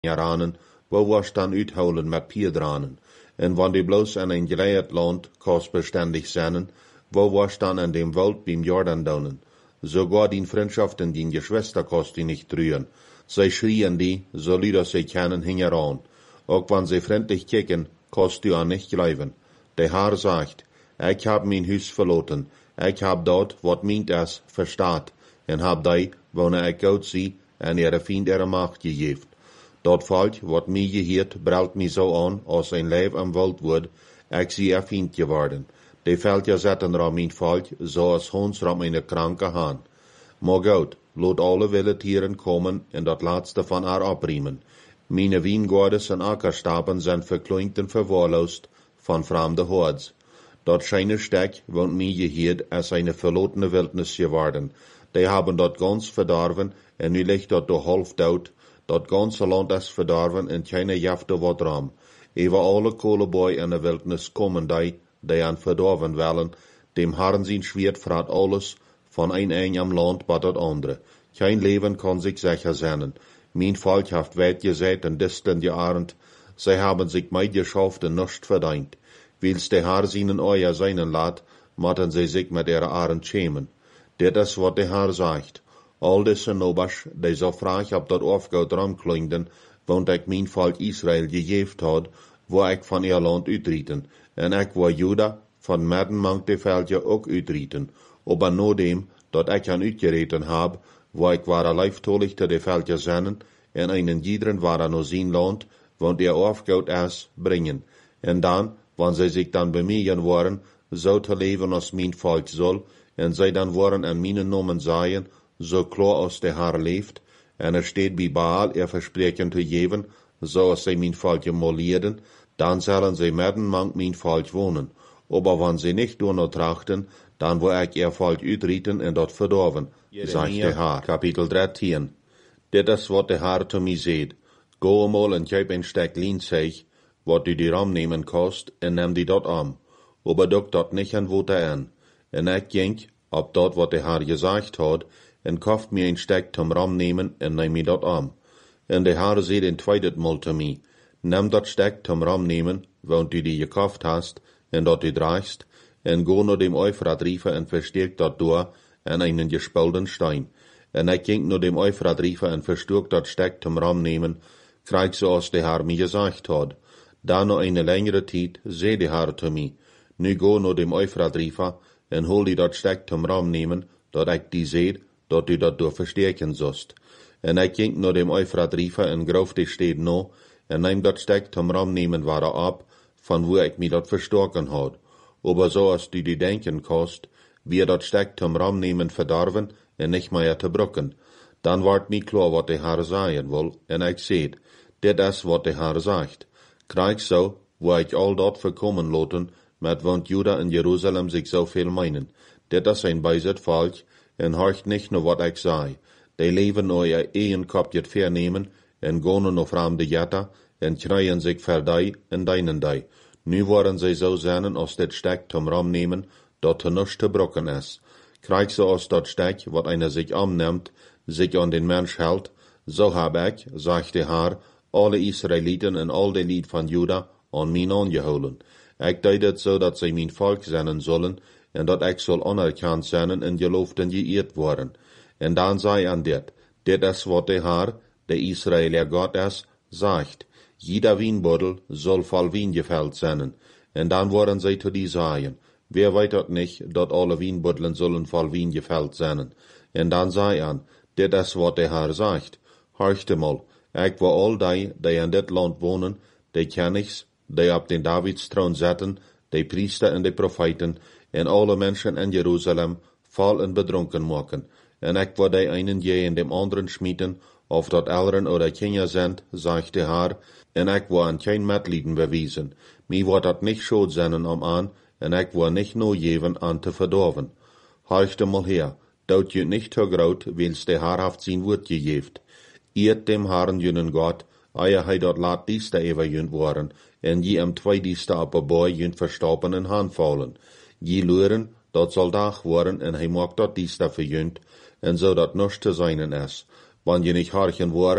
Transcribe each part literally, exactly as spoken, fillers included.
Jaranen, wo was dan uithouden met pierdranen. En wann die bloos in een geleid land kost beständig zijn, wo was dan in dem Wald beim Jordan daunen. Sogar die Freundschaften, die Geschwister kost die nicht trühen. Sie schrien die, so lieder sie kennen, hingeran. Auch wenn sie freundlich kicken, kost du an nicht glauben. Der Herr sagt, ich hab mein Haus verloren, ich hab dort, wat meint es, verstaat, en hab die, wanneer ich Gott sie, en ihre Fiend ihre Macht gegeben. Dat Volk, wat mij geheert, brelt mij zo aan, als een lijf am Wald wordt, ik zie er Fiend geworden. Die Veldje zetten ram mijn Volk, zoals Hons ram een kranke haan. Maar Gott, laat alle wilde tieren komen en dat laatste van haar abriemen. Mijn wijngaarden en akkerstapen zijn verkleund en verwaarloosd van vreemde hordes. Dat scheine stek, want mij geheert, als een verlotene wildnis geworden. Die hebben dat gans verdorven en nu ligt dat door half dood. Dat ganze land is verdorven en keine jafte wat ram. Ewa alle kolenboy in de wildnis komen die, die aan verdorven willen, dem Herrn zijn Schwert vraat alles, van een een am land bat dat andere. Kein leven kan zich sicher zijn. Mijn volk heeft weit gezet en disten gearend, zij hebben zich meid geschafft en nichts verdient. Wils de Herr zijnen euer seinen laat, matten zij zich met ihre arend schämen. Dit is wat de Herr sagt. Al deze nobers, die zo vraag op dat afgoud ramklinden, want ik mijn volk Israël gegeven had, wo ik van ihr land uitrieten, en ik wo Juda van midden mank de veldje ook uitrieten, aber no dem, dat ik aan uitgereten heb, wo ik ware lijftolig te de veldje zennen, en einen jiederen ware no zijn land, want ihr afgoud is, brengen, en dan, wanneer zij zich dan bemegen waren, zou te leven als mijn volk zal, en zij dan waren en mijn nomen zaaien, so klar als der Herr leeft, en er steht bij Baal er versprechen te geven, zoals zij mijn volk molierden, dan zullen zij midden mank mijn volk wonen. Aber wann sie nicht door trachten, dan wil ik ihr volk uitrieten en dat verdorven, zegt der Herr. Kapitel dertien. Dit is wat der Herr zu mir seht. Go mal en kjøp een stek linzeig, wat du die ram nemen kost, en neem die dat am. Aber duck dat nicht en wote an. En ik ging, ob dat wat der Herr gesagt had, en koft mir een stek zum ram nemen en neem mi dat am. En de Herr zei een tweede mal te mij, neem dat stek zum ram nemen, want du die gekoft hast, en dat du draagst, en go naar dem Euphrat riefen en verstärkt dat door, en einen gespelden stein. En ik ging naar dem Euphrat riefen en verstärkt dat stek zum ram nemen, krijg zoals de Herr mij gesagt had. Dan na een längere tijd, zei de Herr te mij, nu go naar dem Euphrat riefen, en hol die dat stek zum ram nemen, dat ik die zei, dat du dat door versterken zost. En ik ging naar dem Euphrat riefen en groef die steed no, en neem dat stek zum ram nemen ware ab, van wo ik mi dat verstoken had. Aber zoals du die denken kost, wie dat stek zum ram nemen verdorven en nicht meer te brukken. Dan wordt mi klar wat de Herr zeggen wil, en ik zeid, dit is wat de Herr zegt. Krijg zo, wo ik al dat verkommen loten, met want Juda en Jeruzalem zich zoveel meinen. Dit is een bijzet volk, en horcht nicht naar wat ik zei. Die leven naar je eigen kopje vernemen, en gonen naar vreemde jetta, en krijgen zich verdij en deinen die. Nu worden zij zo zijn als dit stek zum ram nemen, dat te nichts te brokken is. Krijg zo als dat stek, wat einer zich aanneemt, zich aan den Mensch hält, zo heb ik, zegt de Herr, alle Israëlieten en al de lied van Juda aan mij aangehouden. Ik deed het zo dat zij mijn volk zijn zullen, en dat ik zal anerkend zijn en geloofd en geëerd worden. En dan zei aan dit, dit is wat de Herr, de Israëlier God is, zegt, jeder wijnbottel zal vol wien gevuld zijn. En dan worden zij te die zeggen, wer weet dat niet, dat alle wijnbottelen zullen vol wien gevuld zijn. En dan zei aan, dit is wat de Herr zegt, horchte mal, ik wil al die, die in dit land wonen, die kennigs, die op den Davids troon zetten, die priester en de profeten, en alle mensen in Jeruzalem vol en bedronken maken. En ik wil die einen je in dem anderen schmieden, of dat Eltern oder Kinder sind, zegt de Herr, en ik wil aan geen medlieden bewijzen. Mij wordt dat niet schuld zijn om aan, en ik wil niet no geven aan te verdorven. Horchte mal her, dout je niet te groot, wils de Herr haft zijn woord gegeven. Eert dem Herrn jenen Gott, eie hij dat laat dieste ever jünt worden, en je hem twee dieste op een boy jünt verstoppen en handvallen. Je luren, dat zal dag worden, en hij maakt dat dieste verjünt, en zo dat nichts te zijn is. Wanneer je niet harchen worden,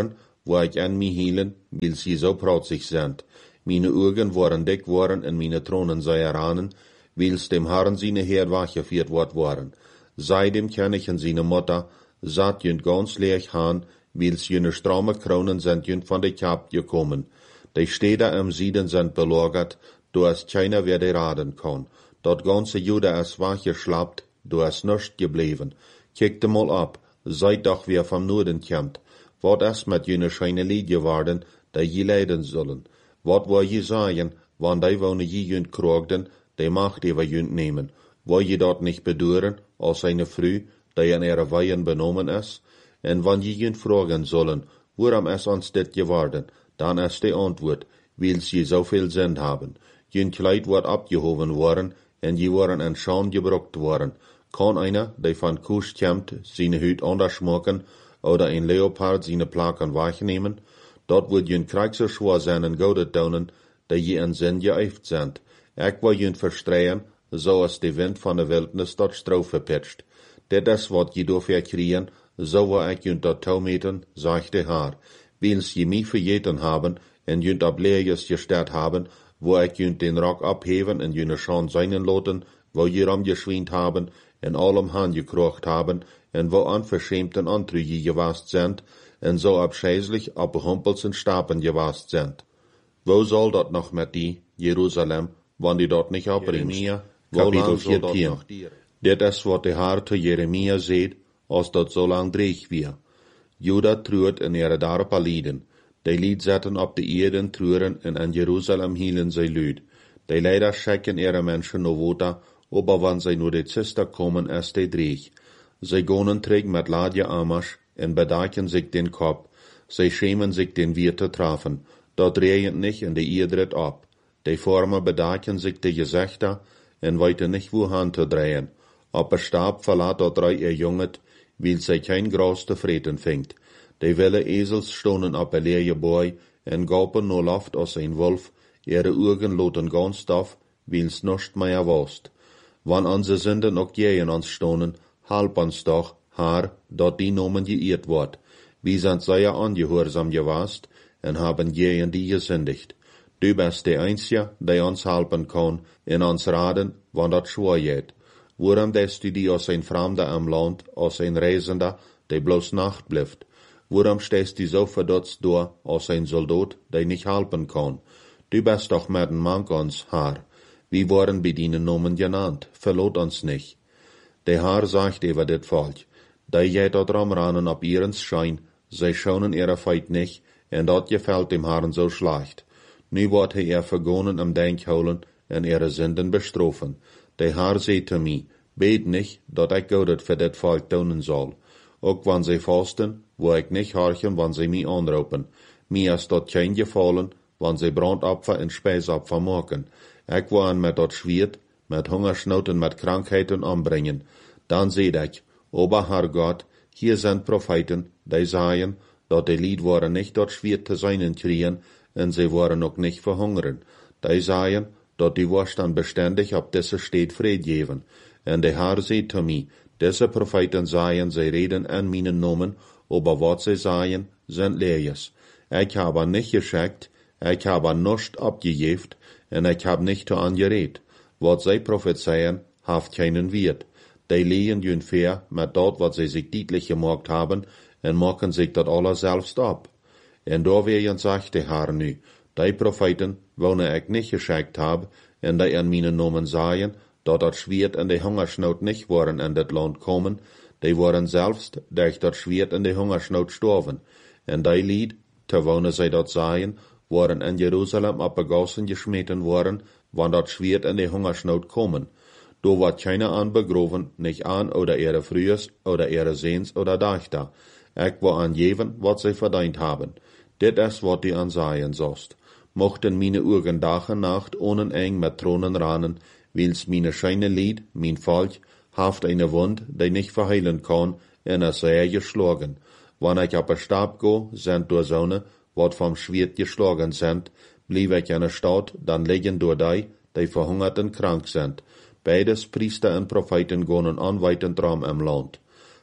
wo ich an mich hielen, weil sie so protzig sind. Meine Augen waren dick worden en meine Tronen sei ranen, weil's dem Herrn seine Heer wachgeführt wort waren. Seitdem kenn ich in seine Mutter, satt jünd ganz leeg han, weil's jüne strame Kronen sind jünd von de Kap gekommen. Die Städte am Süden sind belagert, du hast keiner wer die raden kann. Dort ganze Juda ist wachgeschlappt, du hast nichts geblieben. Kickte mal ab, seid doch wer vom Norden kommt. Wat ist mit jene scheine Lied geworden, die je leiden sollen? Wat wo je sagen, wann die wohne je jünd krogden, die Macht über jünd nehmen? Wo je dort nicht bedauern, als eine Früh, die in ihre Weihen benommen ist? En wann je jünd fragen sollen, worum ist uns dit geworden? Dann ist die Antwort, weil sie so viel Sinn haben. Jünd Kleid wird abgehoben worden, en je waren in Scham gebruckt worden. Kann einer, der von Kusch kommt, seine Hüt anders schmucken, oder ein Leopard seine Plaken wegnehmen? Dort wird jünd Kriegsschwur seinen Gaudet daunen, die je in Sinn geeift sind. Ich will jünd verstreuen, so als die Wind von der Wildnis dort Strophe pitcht. Dit is wat je dafür kriegen, so wo ich jünd dort taumeten, sagt der Herr. Weils je mich verjeten haben, en jünd ab Leeres gestert haben, wo ich jünd den Rock abheben en jüne Schand seinen loten, wo je rumgeschwient haben, en allem Hand gekrocht haben, en wo unverschämten Antrüge gewast sind, en so abscheißlich ab Humpelsen Stapen gewast sind. Wo soll dort noch mit die, Jerusalem, wann die dort nicht abbringst? Kapitel vierzehn. Dit is wat de Herr zu Jeremia seht, als dat so lang dreig wir. Juda truert in ihre darpa lieden. Die Lied zetten op de Erden trueren en in Jerusalem hielen zij luid. Die leider schecken ihre Menschen no wota, aber wann zij nur de Zister kommen, ist die dreig. Zij gonen träg met Ladje Amasch en bedaken sich den Kopf. Zij schämen sich den Wir te trafen. Dort drehen nicht in de Erdrit ab. Die Formen bedaken sich de Gesichter en weiten nicht wohin te drehen. Aber Stab verlaat dort drei ihr Junget, weil sie kein Gras te vreten fingt. Die wille Esels stonen op een leerje boy en gapen no laft als een wolf, ihre Augen loten ganz daf, weil's nischt mehr wast. Wann onze Sünden ook jeën ons stonen, halp ons doch, Herr, dat die Nomen geirrt wordt. Wie sind sehr angehorsam gewast en haben jeën die gesündigt. Du bist der Einzige, der uns helfen kann, in uns raden, wann dat schwer geht. Warum lässt du die als ein Fremder am Land, als ein Reisender, der bloß Nacht bleibt? Warum stehst du so verdutzt da, als ein Soldat, der nicht helfen kann? Du bist doch mit dem Mank uns, Herr. Wir waren bei deinen Namen genannt, verlot uns nicht. Der Herr sagt über dit Volk, die geht dort ramranen ab ihrens Schein, sie schonen ihre Feit nicht, en dat gefällt dem Herrn so schlecht. Nu wordt hij er vergonnen am Denk holen en ihre Sünden bestrafen. Der Herr sagt zu mir, bet nicht, dat ich Gott für dit Volk tun soll. Auch wann sie fasten, wo ich nicht horchen, wann sie mich anrufen. Mir ist dort kein gefallen, wann sie Brandopfer und Speisopfer machen. Ich will mit dort schwert, mit Hungersnoten, mit Krankheiten anbringen. Dann seht ich, aber Herr Gott, hier sind Propheten, die sagen, dat die Lied waren nicht dort schwer zu seinen kriegen, und sie waren auch nicht verhungern. Die sagen, dat die Wohlstand beständig ab diese Stadt Fried geben. Und der Herr sagt zu mir, diese Propheten sagen, sie reden an meinen Namen, aber was sie sagen, sind Leeres. Ich habe nicht geschickt, ich habe nichts abgejeft, und ich habe nicht zu angeredet. Was sie prophezeien, haft keinen Wert. Die lehen jün fair mit dort, was sie sich deutlich gemacht haben, und machen sich dat alles selbst ab. En da werden sagt der Herr nu, die Propheten, wonne ich nicht geschickt hab, en die an meinen Namen sagen, dat dat Schwert in die Hungersnot nicht waren in dit Land kommen, die waren selbst durch dat Schwert in die Hungersnot storven. En die Lied, terwijl sie dat sagen, waren in Jerusalem abgegossen geschmeten worden, wann dat Schwert in die Hungersnot kommen. Do wird keiner anbegroven, nicht an oder ihre Frühes oder ihre Sehns oder Dachter. Ich will angeben, was sie verdient haben. Dit is wat die ansaien sost. Mochten meine Augen Tag und Nacht ohne eng mit Tronen ranen, weils meine scheine Lied, mein Volk, haft eine Wund, die nicht verheilen kann, in er sehr geschlagen. Wann ich ab der Stab go, sind durch Sonne, wat vom Schwert geschlagen sind, blieb ich in der Stadt, dann liegen durch die, die verhungert und krank sind. Beides Priester und Propheten gonen anweitend ram im Land.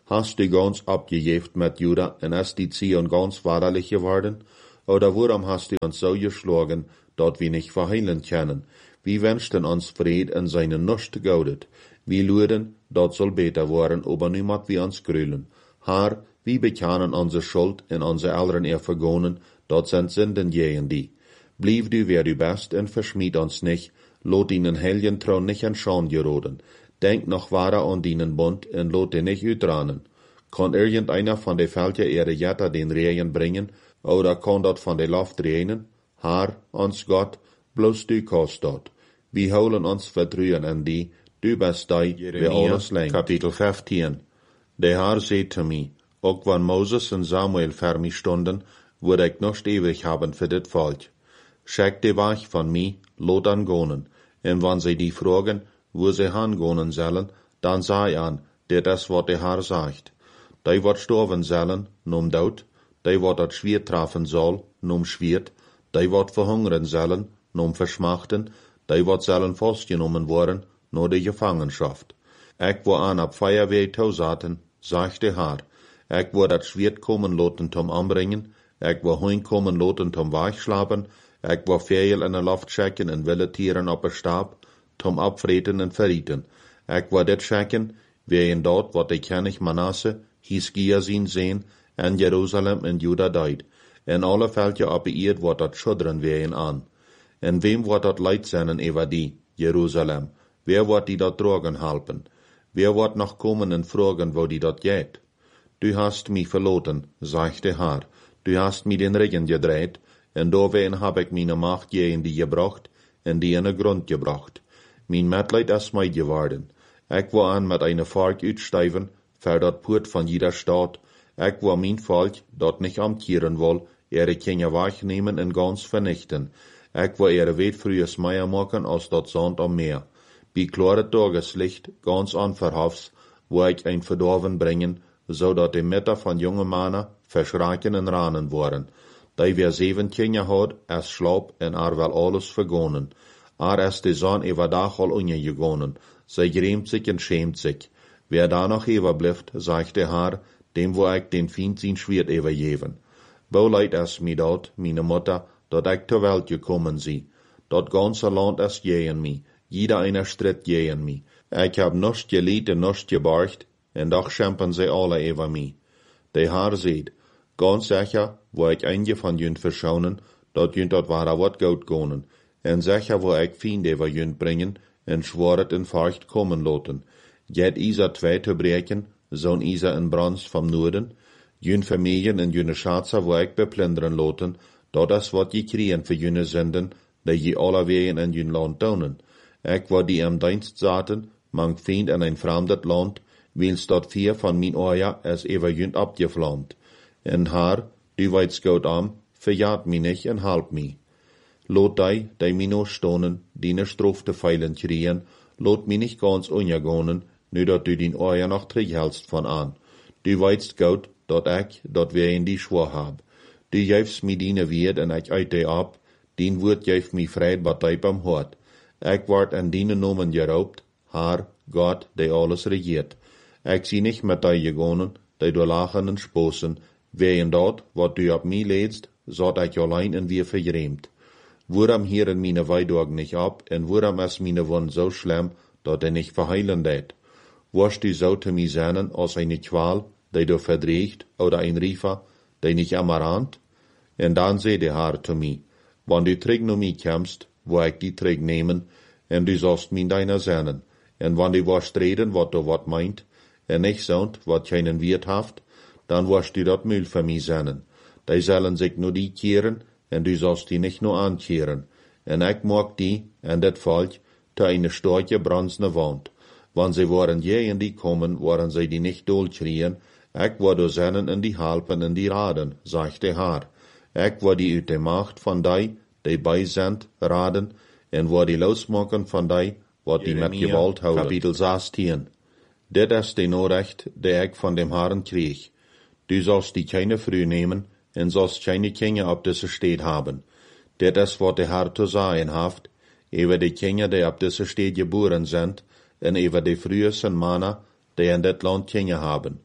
Hast du ganz abgejeft mit Juda und ist die Zion ganz wahrlich geworden? Oder warum hast du uns so geschlagen, dat wir nicht verheilen können? Wir wünschten uns Fried in seine Nust gaudet. Wir luden, dat soll beter worden, aber niemand wie uns grülen. Herr, wir bekennen unsere Schuld und unsere Eltern er vergonnen, dat sind Sünden gegen die. Blieb du wer du bist und verschmied uns nicht, lot ihnen Helgen Traun nicht in Schande geroden. Denk noch wahrer an deinen Bund und lot ihn nicht utranen. Kann irgendeiner von de Völker ihre Jätter den Regen bringen, oder kann dat von de Luft regnen? Herr, uns Gott, bloß du kannst dat. Wir holen uns Vertrauen in die, du bist dei, wer alles lenkt. Kapitel fünfzehn. Der Herr sagt zu mir, auch wenn Moses und Samuel vor mir stunden, würde ich noch ewig haben für dit Volk. Schick die Wach von mir, lot an gonen, und wenn sie die fragen, wo sie hangonen sollen, dann sei an, der das, was der Herr sagt. Die wird sterben sollen, num Tod, die wird das Schwert treffen soll, num Schwert, die wird verhungern sollen, num Verschmachten, die wird sollen festgenommen worden, nur die Gefangenschaft. Ich wo an ab Feuerwehr tausaten, sagt der Herr, ich wo das Schwert kommen loten zum Anbringen, ich wo Heun kommen loten zum Weichschlapen, ich wo Vögel in der Luft schicken und wilde Tieren auf der Stab, zum Abfreten und Verrieten. Ich wo det schicken, wie in dort, wat ich König Manasse, Hiskia sin sehen, en Jerusalem en Juda deid. En alle Völker op eerd wordt dat schudderen ween an. En wem wordt dat leid zijn over die, Jerusalem? Wer wordt die dat drogen helpen? Wer wordt nog komen en vragen wo die dat geht? Du hast mich verloten, sagt der Herr. Du hast mir den Regen gedreht, en doorween hab ich meine Macht je in die gebracht, en die in den Grund gebracht. Mein Mitleid ist mij geworden. Ich war an mit einer Volk uitstijven, für dat Port von jeder Stadt. Ich war mein Volk, dat nicht amtieren woll, ihre Kinder wegnehmen und ganz vernichten. Ich war ihre Welt frühes Meier machen als dat Sand am Meer. Bei klare Tageslicht, ganz unverhofft, wo ich ein Verdorven bringen, so dat die Mütter von jungen Männern verschrecken und ranen waren. Die wir sieben Kinder hat, es schlapp und er will alles vergonnen. Er ist die Sonne über Dach all ungegonnen. Sie grämt sich und schämt sich. Wer da noch überbleibt, sagt der Herr, dem wo ich den Feind sein Schwert übergeben. Wo leid es mir dort, meine Mutter, dat ich zur Welt gekommen sie. Dat ganze Land ist gegen mi, jeder einer Stritt gegen mi. Ich hab nichts geliet und nichts geborgt, und doch schämpfen sie alle über mi. Der Herr sieht, ganz sicher, wo ich einige von jünt verschaunen, dat jünt dat wahre wat gut gonen, und sicher, wo ich Feind über jünt bringen, und schworet in Furcht kommen loten. Jet Isa zwei zu brechen, zo'n Isa in Brans vom Norden, jün Familien en jüne Schatzer, wo ich beplündern loten, dat is wat je kriegen für jüne Sünden, die je alle wegen in jün Land taunen. Ich wo die am Dienst zaten, mang Feind in ein fremdet Land, wils dat vier von min Oja es ever jünt abgeflammt. En Herr, du weit's gut am, verjagt mi nicht en halb mi. Lot dei, die mi no stonen, die ne strofte Feilen kriegen, lot mi nicht ganz unjagonen, nu dat du din Oja noch terughältst von an. Du weitst gut, dat ich, dat wir in die Schwur hab. Du jäfst mi dine Wied en ich uit die ab, dien Wort jäft mi Fried wat die beim Hort. Ich ward an dine Nomen geraubt, Herr, Gott, der alles regiert. Ich sie nicht mit die gegonen, die du lachen und sposen, wegen dort, wat du ab mi lädst, sot ich allein en wir vergrämt. Worum hieren meine Weidorgen nicht ab, en worum es meine Wund so schlimm, dat er nicht verheilen det? Wirst du so zu mir sein, als eine Qual, die du verdreht, oder ein Riefer, die nicht amarant? En dann seh der Herr zu mir, wann du träg no mi kämst, wo ich die träg nehmen, en du sollst min deiner seinen, en wann du wirst reden, wat du wat meint, en nicht sound, wat keinen Wirt haft, dann wirst du dat Müll für mi seinen. Die sollen sich nur die kehren, en du sollst die nicht nur ankehren. En ich mag die, en dat Volk, te eine starke bronzene Wand. Wann sie waren je in die kommen, waren sie die nicht dolkrien. Ich war do sennen in die Halpen in die Raden, sagt der Herr. Ich war die uit de Macht von die, die bei sind, Raden, en war die losmaken von die, wat die mit Gewalt houden. Kapitel zestien. Dit is de Nachricht, die ich von dem Herrn krieg. Du sollst die keine früh nehmen, en sollst keine Kinder ab diese Stadt haben. Dit is wat der Herr zu sagen haft, über die Kinder, die ab diese Stadt geboren sind, en über die frühesten Männer, die in dit Land Kinder haben.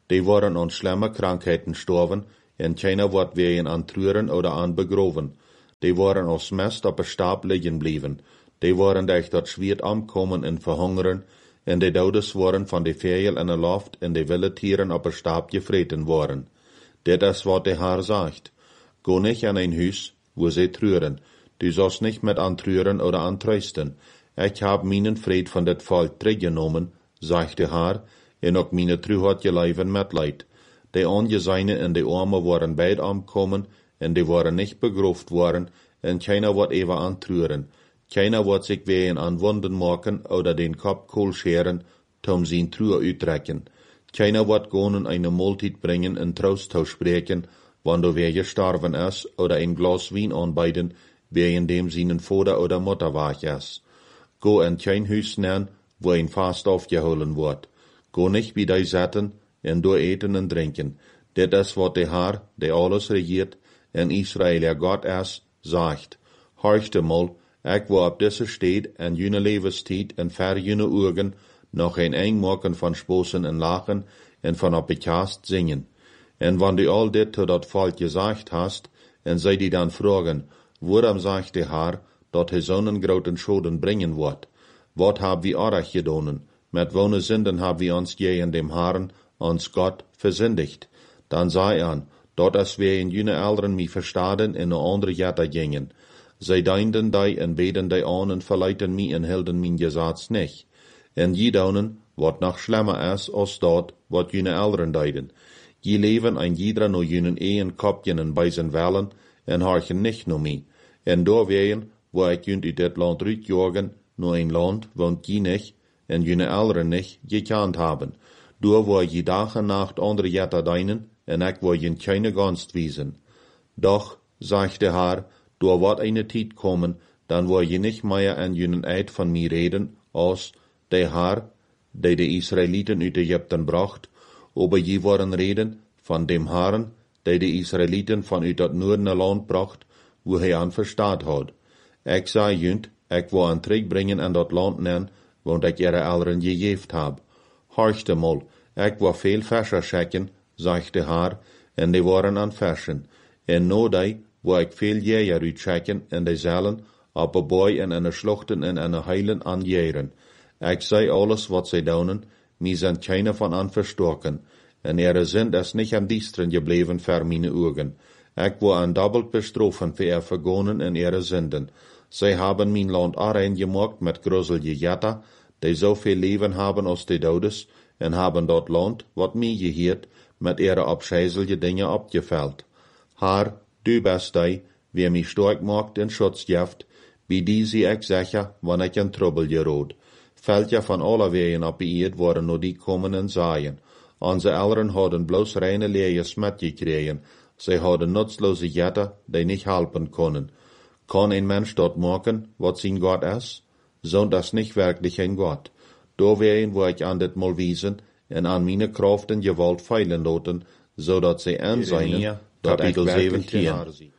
Die waren an schlimme Krankheiten gestorben, en keiner wordt wegen an Trüren oder an begroven. Die waren als Mest op een Stab liggen blijven. Die waren durch dat Schwert ankommen en verhungeren, en die Dodes waren van de Vegel in de Luft en de wilde Tieren op een Stab gevreten worden. Dit is wat de Herr sagt. Go nicht an ein Huis, wo sie trüren. Du sollst nicht mit antrüren oder antrösten. Ich hab meinen Fried von dit Volk teruggenommen, sagt der Herr, en ook meine Trühat geleiven met Leid. Die Angesehene en die Arme waren beid ankommen, en die waren nicht begroft worden, en keiner wird ever antrüren. Keiner wird sich wehen an Wunden machen oder den Kopf kohl scheren, tom sin Trühe uittrekken. Keiner wird gonen eine Multit bringen en Trost spreken, wann du wer gestorben is, oder ein Glas Wein anbeiden, wegen dem seinen Vater oder Mutter wach is. Go in kein Huis nennen, wo ein Fast aufgeholen wird. Go nicht wie die Sätten, en du eten en drinken. Dit is wat de Herr, der alles regiert, en Israel ja Gott is, sagt. Horchte mal, ik wo op deze steed en jene levenstijd en ver jene Ugen noch ein eng maken van sposen en lachen en van op bekast zingen. En wann du all dit tot dat Volk gesagt hast, en zij die dan fragen, waarom sagt de Herr, dat hij zo'n groten Schoden bringen wordt? Wat hab wir arach gedonen? Met wone Sünden hab wir uns gegen dem Herrn, ons Gott, versündigt. Dan zei an, dat as wir in jene Elderen mi verstaden en een andere Jätter gingen. Zij deinden die en beden die an en verleiten mi en hielden min Gesatz nicht. En je donen, wat noch schlimmer is als dat, wat jene Elderen deiden. Je leven ein jeder no jenen ehen kopjen en bij zijn wellen, en harchen nicht no mi. En door ween, wo ik junt uit dit land uitjagen, no ein land, woont je nicht, en jene Elderen nicht, gekant haben. Door wo je dag en nacht andere Jätter deinen, en ik wo je keine Gunst wiesen. Doch, sagt der Herr, door wat eine Tijd kommen, dan wo je nicht mehr an jenen Eid von mir reden, als der Herr, der de Israeliten uit Ägypten bracht, aber je worden reden von dem Herrn, der de Israeliten von uit dat noordene land bracht, wo hij an verstaat had. Ik zei junt, ik wil aan terugbrengen aan dat land nen, want ik ihre Elderen gegeeft heb. Horchte mal, ik wil veel Fäscher schecken, sagt der Herr, en die waren an Fäschen. En no die, wo ik veel Jäger uitschecken, en die zullen op een boy en in schluchten en in heilen anjeren. Ik zei alles wat zij donen, mi sind keine von an verstorken, en ihre sind es nicht am diestren gebleven ver meine Augen. Ik wil an doppelt bestrofen für ihr Vergonen en ihre Sünden. Zij haben mein Land arein gemacht mit gruselige Jätter, die so viel Leben haben als die Dodes, en haben dort Land, wat mir gehiert, mit ihre abscheißelige Dinge abgefällt. Herr, du bist die, wer mich stark macht en Schutz gibt, wie die sie ich sicher, wann ich in Trouble gerot. Fällt ja von aller Wegen ab ihr, worden nur die kommen en sagen. Onze Eltern hadden bloß reine Leers mitgekregen, sie hadden nutzlose Jätter, die nicht helfen können. Kann ein Mensch dort machen, was sein Gott ist? So das nicht wirklich ein Gott. Da werden wo ich an det mal wiesen, en an meine Kraft und Gewalt feilen lassen, so dat sie anseinen, Kapitel zeventien.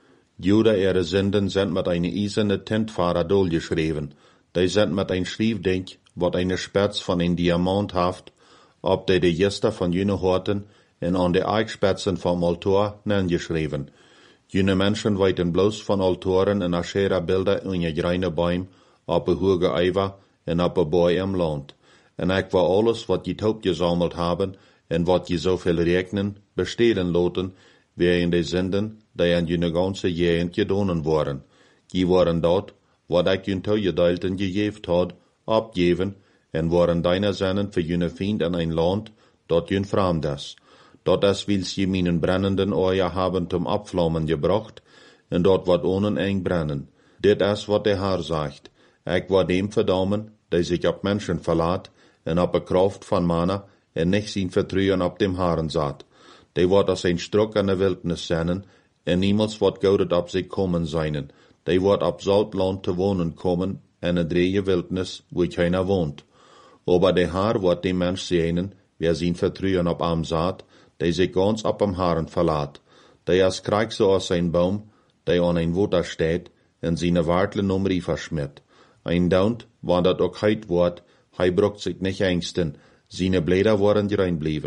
Juda ihre Sünden sind mit eine eiserne Tintfahrer durchgeschrieben. Die sind mit ein Schriefding, wat eine Spitz von ein Diamant haft, ob die die Jester von jene Horten en an de Eichspitzen vom Altar nengeschrieben. Jene Menschen weiten bloß von Altoren en Aschera-Bilder in je greine Bäum, op een hoge Eiver en op een Boy im Land. En ik wil alles wat je taub gesammelt haben en wat je zoveel rekenen, besteden laten, wie in de Sünden, die an jene ganze Gegend gedonen worden. Je waren dort, wat ik jun toegedeelten gegeven had, abgeven, en waren deine Sennen für jene Fiend in ein Land, dat jun fremd is. Dat is wils je meinen brennenden Eier haben zum Abflammen gebracht, en dat wat ohnen eng brennen. Dit is wat der Herr sagt. Ik wil dem verdammen, die sich op Menschen verlaat, en op de Kraft van Mana, en nicht zijn vertrouwen op dem Herrn zat. Die wordt als een Struck in de Wildnis zijn, en niemals wat goudet op zich komen zijn. Die wordt op Zoutland te wonen komen, en een dreie Wildnis, wo keiner woont. Aber der Herr wordt dem Mensch sehen, wer zijn vertrouwen op am zat, die sich ganz op am Herrn verlaat. Die is krijg so als ein Baum, die an ein Water steht, en seine Wartlen um Riefer schmidt. Ein Daunt, wann dat ook heit wordt, hij brucht sich nicht ängsten, seine Bläder worden rein blieben.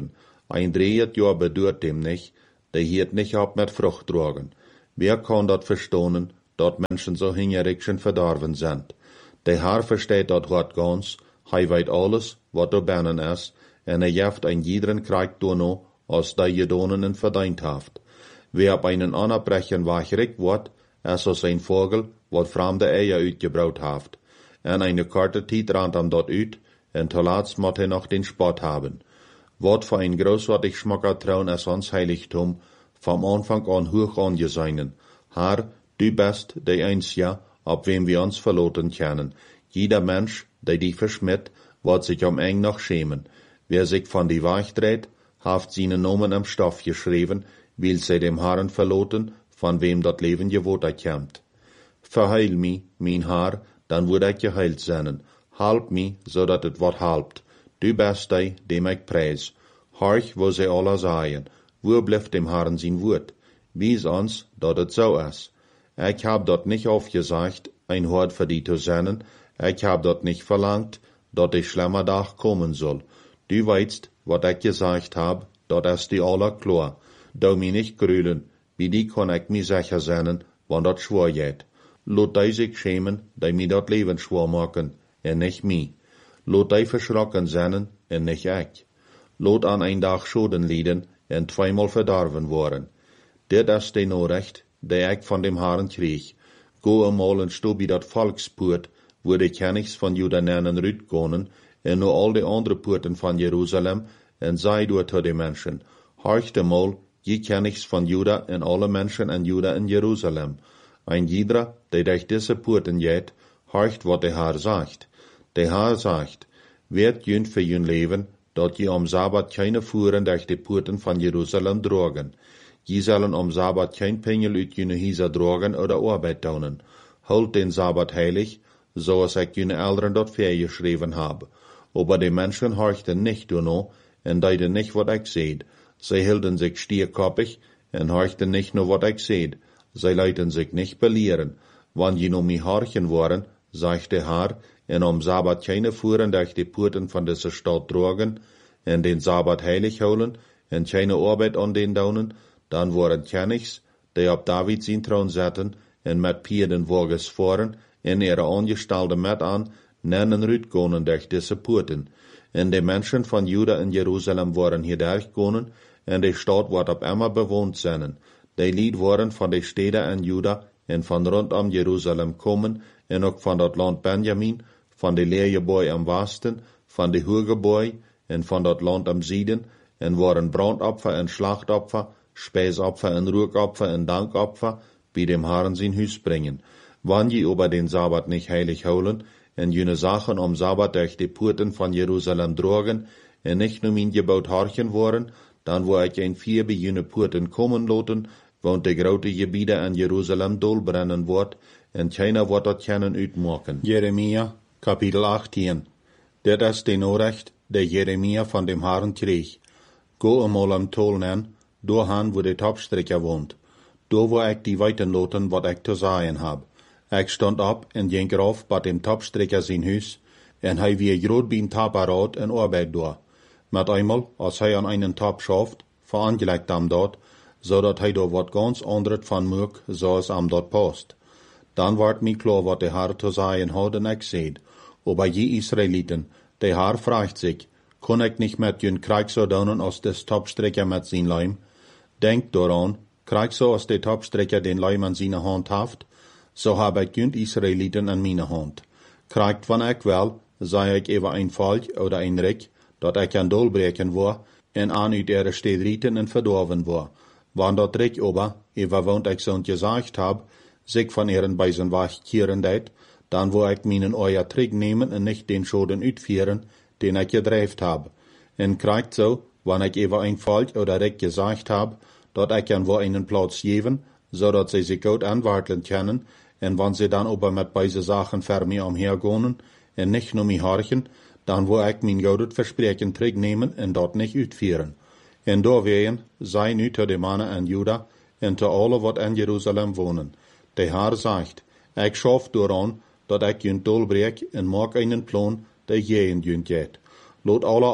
Ein dreht Jahr bedurt dem nicht, der hiert nicht ab mit Frucht tragen. Wer kann dat verstonen, dat Menschen so hingerig schon verdorven sind? Der Herr versteht dat Wort ganz, hij weet alles, wat er binnen is, en er jeft ein jeden Krieg dono, als der Jedonen verdient haft. Wer op einen anerbrechen wachrig wordt, is als ein Vogel, wat vreemde eier uitgebraut haft. En eine korte tijd randt hem dat uit, en te laatst moet hij nog den Spott haben. Wat voor ein großartig schmacker Traun is ons Heiligtum, vom Anfang an hoch angeseinen. Herr, du bist der Einzige, auf wem wir uns verloten können. Jeder Mensch, der dich verschmitt, wird sich um eng noch schämen. Wer sich von die Wahrheit dreht, haft seine Nomen am Stoff geschrieben, will sie dem Herrn verloten, von wem dat Leben gewohnt kommt. Verheil mi, mein Herr, dann würde ich geheilt sein. Halb mi, so dat het wat halbt. Du bist der, dem ich preis. Horch, wo sie alle sagen, wo bleibt dem Herrn sein Wort? Wies uns, dat het so is. Ich hab dort nicht aufgesagt, ein Hort für die zu senden. Ich hab dort nicht verlangt, dat die schlimmer Tag kommen soll. Du weißt, wat ich gesagt hab, dat ist die aller klar. Du mi nicht grülen, wie die kann ich mi sicher sein, wann dat schwor geht. Lot die sich schämen, die mi dat Leben schwor machen, en nicht mi. Lot die verschrocken sein, en nicht ich. Lot an ein Tag Schoden lieden, en zweimal verdorven worden. Dit is de Nachricht, die ich von dem Herrn krieg. Go einmal en sto bij dat Volkspoort, wo de Königs von Juda nennen rütgonen, en nur all de andere Poorten von Jerusalem, en sei dort zu de Menschen. Horcht einmal, je Königs von Juda en alle Menschen en Juda in Jerusalem. Ein jeder, der durch diese Poorten geht, horcht, wat der Herr sagt. Der Herr sagt, werd jünd für jün Leben, dat je am Sabbat keine Fuhren durch die Poorten von Jerusalem drogen. Je sollen am Sabbat kein Pengel uit jüne Hieser drogen oder Arbeit tun. Holt den Sabbat heilig, so als ich jüne Eltern dort geschrieben habe. Aber die Menschen horchten nicht nur, en deiden nicht, wat ich seht. Sie hielten sich stierkoppig, en horchten nicht nur, wat ich seht. Sie leiten sich nicht belehren. Wann je nur mi horchen waren, sagt der Herr, en am Sabbat keine Fuhren durch die Poorten von dieser Stadt drogen, en den Sabbat heilig holen, en keine Arbeit an den daunen, dann waren Königs, die op David zijn troon zetten, en met Pierden woges voeren, en ihre Angestellte met aan, nennen rütgonen durch diese Poorten. En de Menschen von Juda in Jerusalem waren hier durchgonen, en de Stadt wordt op immer bewohnt zijn. Die Lied waren von de Städten in Juda en van rondom Jerusalem komen, en ook van dat land Benjamin, van de Leergebouw am Westen, van de Hoegebouw, en van dat land am Zieden, en waren Brandopfer en Schlachtopfer, Speisopfer en Ruhopfer en Dankopfer, wie dem Herrn sein Hüs bringen. Wann je über den Sabbat nicht heilig holen, en jene Sachen am Sabbat durch die Poorten von Jerusalem drogen, en nicht nur in gebaut horchen worden, dann wo ich ein vier bei jene Poorten kommen loten, want de grote Gebiede in Jerusalem dolbrennen wordt, en keiner wordt dat kennen uitmaken. Jeremia, Kapitel achttien. Dit is de Nachricht, der Jeremia von dem Herrn kreeg. Go einmal am Tolnen, doorhan wo de Topstrecker wohnt. Do wo ich die Weiten loten, wat ich zu sagen hab. Ich stond op en ging rauf bei dem Topstrecker sein Hüs, en hij wie groot beim Taparat en Arbeit door. Met einmal, als hij an einen Top schafft, verangelegt am dort, so dat hij do wat ganz anderes van mög, so es am dort passt. Dan wordt mir klar, wat de Herr zu sagen hat, en ich seht. Aber je Israeliten, de Herr fragt sich, kann ich nicht mit jün Krieg so donen als des Topstrecker mit sein Leim? Denkt daran, Krieg so als der Topstrecker den Leim an seine Hand haft, so hab ich jün Israeliten an meine Hand. Kriegt wann ich will, sei ich über ein Volk oder ein Reck, dat ich an dolbreken war, en an uit ihre Stedrieten en verdorven war. Wann dat Reck aber, über wont ich so gesagt hab, sich von ihren Beisen wachkieren deit, dann wo ich meinen euer Trick nehmen en nicht den Schoden uitvieren, den ich gedreift hab. En kriegt so, wann ich über ein Volk oder Reck gesagt hab, dat ich an wo einen Platz geben, so dat sie sich gut anwarteln können, en wann sie dann aber mit beise Sachen ver mir umhergehen, en nicht nur mich horchen, dann wo ich mein goudet Versprechen Trick nehmen en dat nicht uitvieren. En doorwegen, sei nu te de mannen en Juda, en te alle wat in Jerusalem wonen. De Herr sagt, ich schaff dooraan, dat ik jün dolbreek en maak einen Plan, der je in jün geht. Lot alle auf,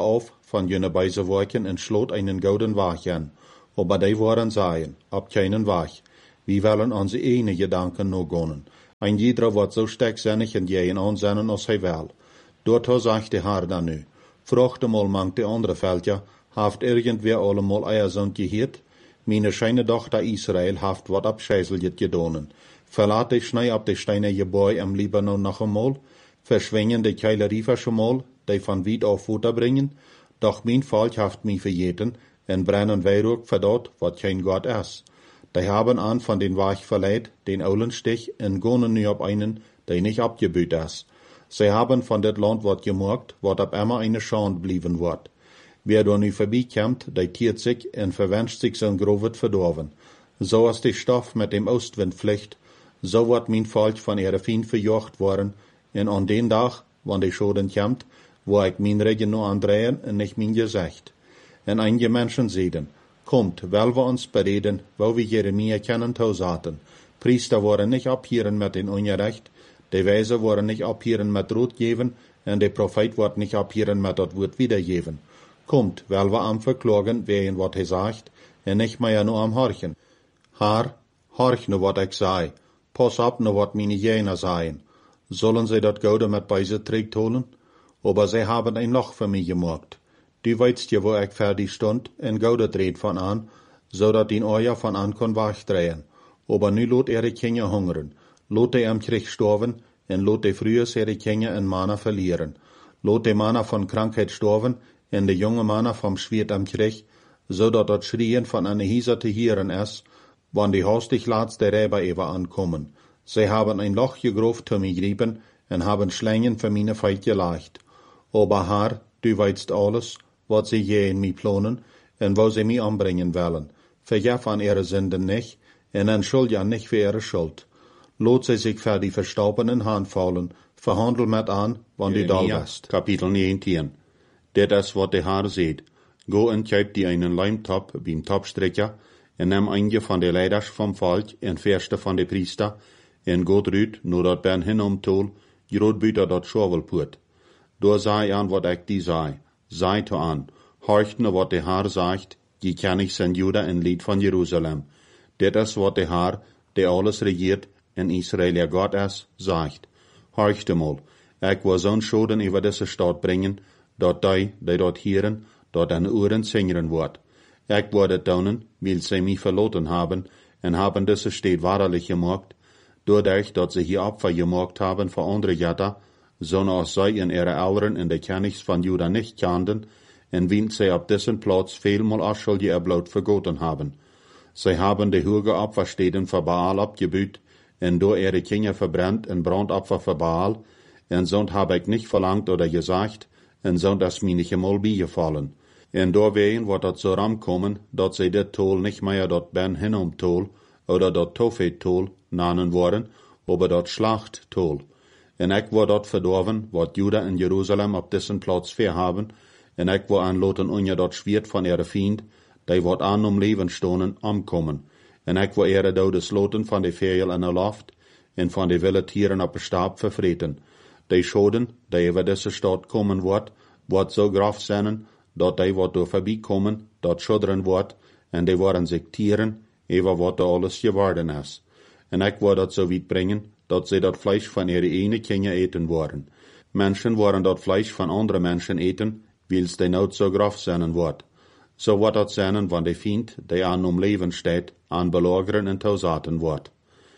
van jene Beisewerken en sloot einen gouden Wach an. Aber die waren seien, ab keinen Wach. Wir wollen onze ene Gedanken nur gonnen. Ein jeder wordt so sterkzinnig en jij aanzennen als hij wil. Dort sagt de Herr dan nu. Vroeg mal mangt de andere Veldja, haft irgendwer allemal eierzoon geheerd. Meine scheine Tochter Israel haft wat abscheißeljet gedonen. Verlaat de schnei ab de steine Gebäu am Libanon noch einmal. Verschwingen de Keileriefer schon mal, die van Wied auf Futter bringen. Doch mein Volk haft mich verjeten en brennen Weihrug verdort, wat kein Gott is. Die haben an von den Wach verleiht, den Eulenstich, en gonen nu op einen, der nicht abgebüht is. Sie haben von dat Land wat gemorgt, wat ab immer eine Schande blieben wird. Wer da nu vorbeikommt, der tiert sich en verwünscht sich sein Grovet verdorven. So als die Stoff mit dem Ostwind fliegt, so wird mein Volk von ihrer Feind verjocht worden, en an den Tag, wann die Schoden kommt, wo ich mein Regen nur andrehen en nicht mein Gesicht. En einige Menschen sehen, kommt, weil wir uns bereden, wo wir Jeremia kennen tausaten. Priester waren nicht abhieren mit den Ungerecht, die Weise waren nicht abhieren mit Rot geben, en der Prophet wird nicht abhieren mit das Wort wiedergeben. Kommt, weil wir am verklagen, wen wat er sagt, en nicht mehr nur am horchen. Haar, horch nu wat ich sei, pass ab nu wat meine Jener seien. Sollen sie dat Goude mit beise trägt holen? Aber sie haben ein Loch für mich gemacht. Du weißt ja, wo ich fertig stund, en Goude dreht von an, so dat ihn Euer von an kon wachdrehen. Aber nu lot ihre Kinder hungern, lot die am Krieg storven, en lot die frühes ihre Kinder en Mana verlieren. Lot die Mana von Krankheit storven, en de junge Mana vom Schwert am Krieg, so dat dat Schrien von einer Hieser te hieren is, wann die hastig laats der Räber ever ankommen. Sie haben ein Loch gegroft zu mir grieben, en haben Schlängen für meine Feit geleicht. Aber Herr, du weißt alles, wat sie je in mi plonen, en wo sie mi anbringen wollen. Vergef an ihre Sünden nicht, en entschuld ja nicht für ihre Schuld. Lot sie sich für die verstaubenen Hand fallen, verhandel mit an, wann du da bist. Kapitel neunzehn. Det is wat de Herr seht. Go en kjøp die einen Leimtop beim Topstrecker, en neem einige van de leiders vom Volk, en verste van de priester, en go rüt, no dat ben hinomtol, groot buiten dat schovelpoort. Door zei aan wat ik die zei. Zei to aan, horcht nu wat de Herr sagt, die ken ik zijn Juda en lied van Jeruzalem. Dit is wat de Herr, die alles regiert, en Israel ja Gott is, sagt. Horcht mal, ik wil zo'n schoden over deze stad brengen, dat die, die dat hieren, dat aan oren zingeren wordt. Ik wil het doen, weil sie mich verloten haben, en haben deze stad waarlijk gemaakt, doordat dat ze hier Opfer gemaakt haben voor andere Jata, zoals zij in ihre Eltern in de kennis van Juda nicht kannten, en wien sie op dessen Platz vielmal Aschuldige erblaut vergoten haben. Sie haben de hoge Opferstätten für Baal abgebüht, en door ihre Kinder verbrennt en Brandopfer für Baal, en zond habe ich nicht verlangt oder gesagt, en zond is mir nicht einmal beigefallen. En doorwegen wordt dat zo ramkomen, dat zij dit tol nicht mehr dat Ben Hinnom tol, oder dat Tophet tol, nanen worden, aber dat Schlacht tol. En ik word dat verdorven, wat Juda en Jeruzalem op dessen Platz verhaben, en ik word aanloten unja dat Schwert van ihre Fiend, die wordt aan om leven stonen, omkomen. En ik word ihre dodes loten van de vegel in de loft, en van de wilde tieren op de staap vervreten. Die schoden, die over deze stad komen wordt, wordt zo graf zijn, dat die wat door voorbij komen, dat schudderen wordt, en die worden zich tieren, over wat er alles geworden is. En ik word dat zo weit brengen, dat ze dat Fleisch van ihre ene Kinder eten worden. Menschen worden dat Fleisch van andere Menschen eten, wils die nood zo graf zijn wordt. Zo wordt dat zijn van de Fiend, die aan om leven steht, aan belageren en tausaten wordt.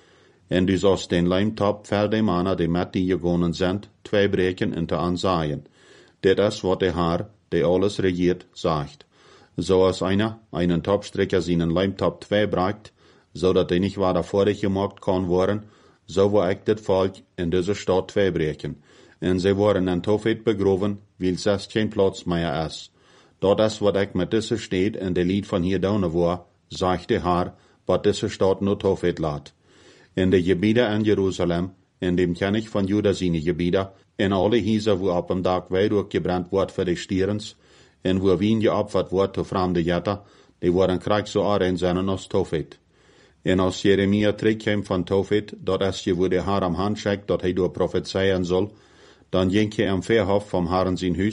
En du zost den Leimtop voor de mannen die met die gegonen zijn, twee breken en te aanzaaien. Dit is wat de Herr, die alles regiert, sagt. Zoals einer einen Topstrecker seinen Leimtop twee breikt, zodat hij niet waar vorig gemaakt kan worden, zo wil ik dit volk in deze stad twee breken. En zij worden in Tophet begroven, weil zes geen plaats meer is. Dat is wat ik met deze stad in de lied van hier down war, zegt de Herr, wat deze stad no Tophet laat. In de gebieden in Jeruzalem, in dem König van Juda seine gebieden, in alle Häuser, wo op een dag Weihrauch gebrannt wordt voor de stierens, en wo wien geopfert wordt te vreemde Jätter, die worden krijg zo aanrein zijn als Tophet. En als Jeremia terugkwam van Tophet, dat is je wo de Herr am hand schickt, dat hij door profetieën zal, dan ging hij am Verhof vom Herrn zijn huis,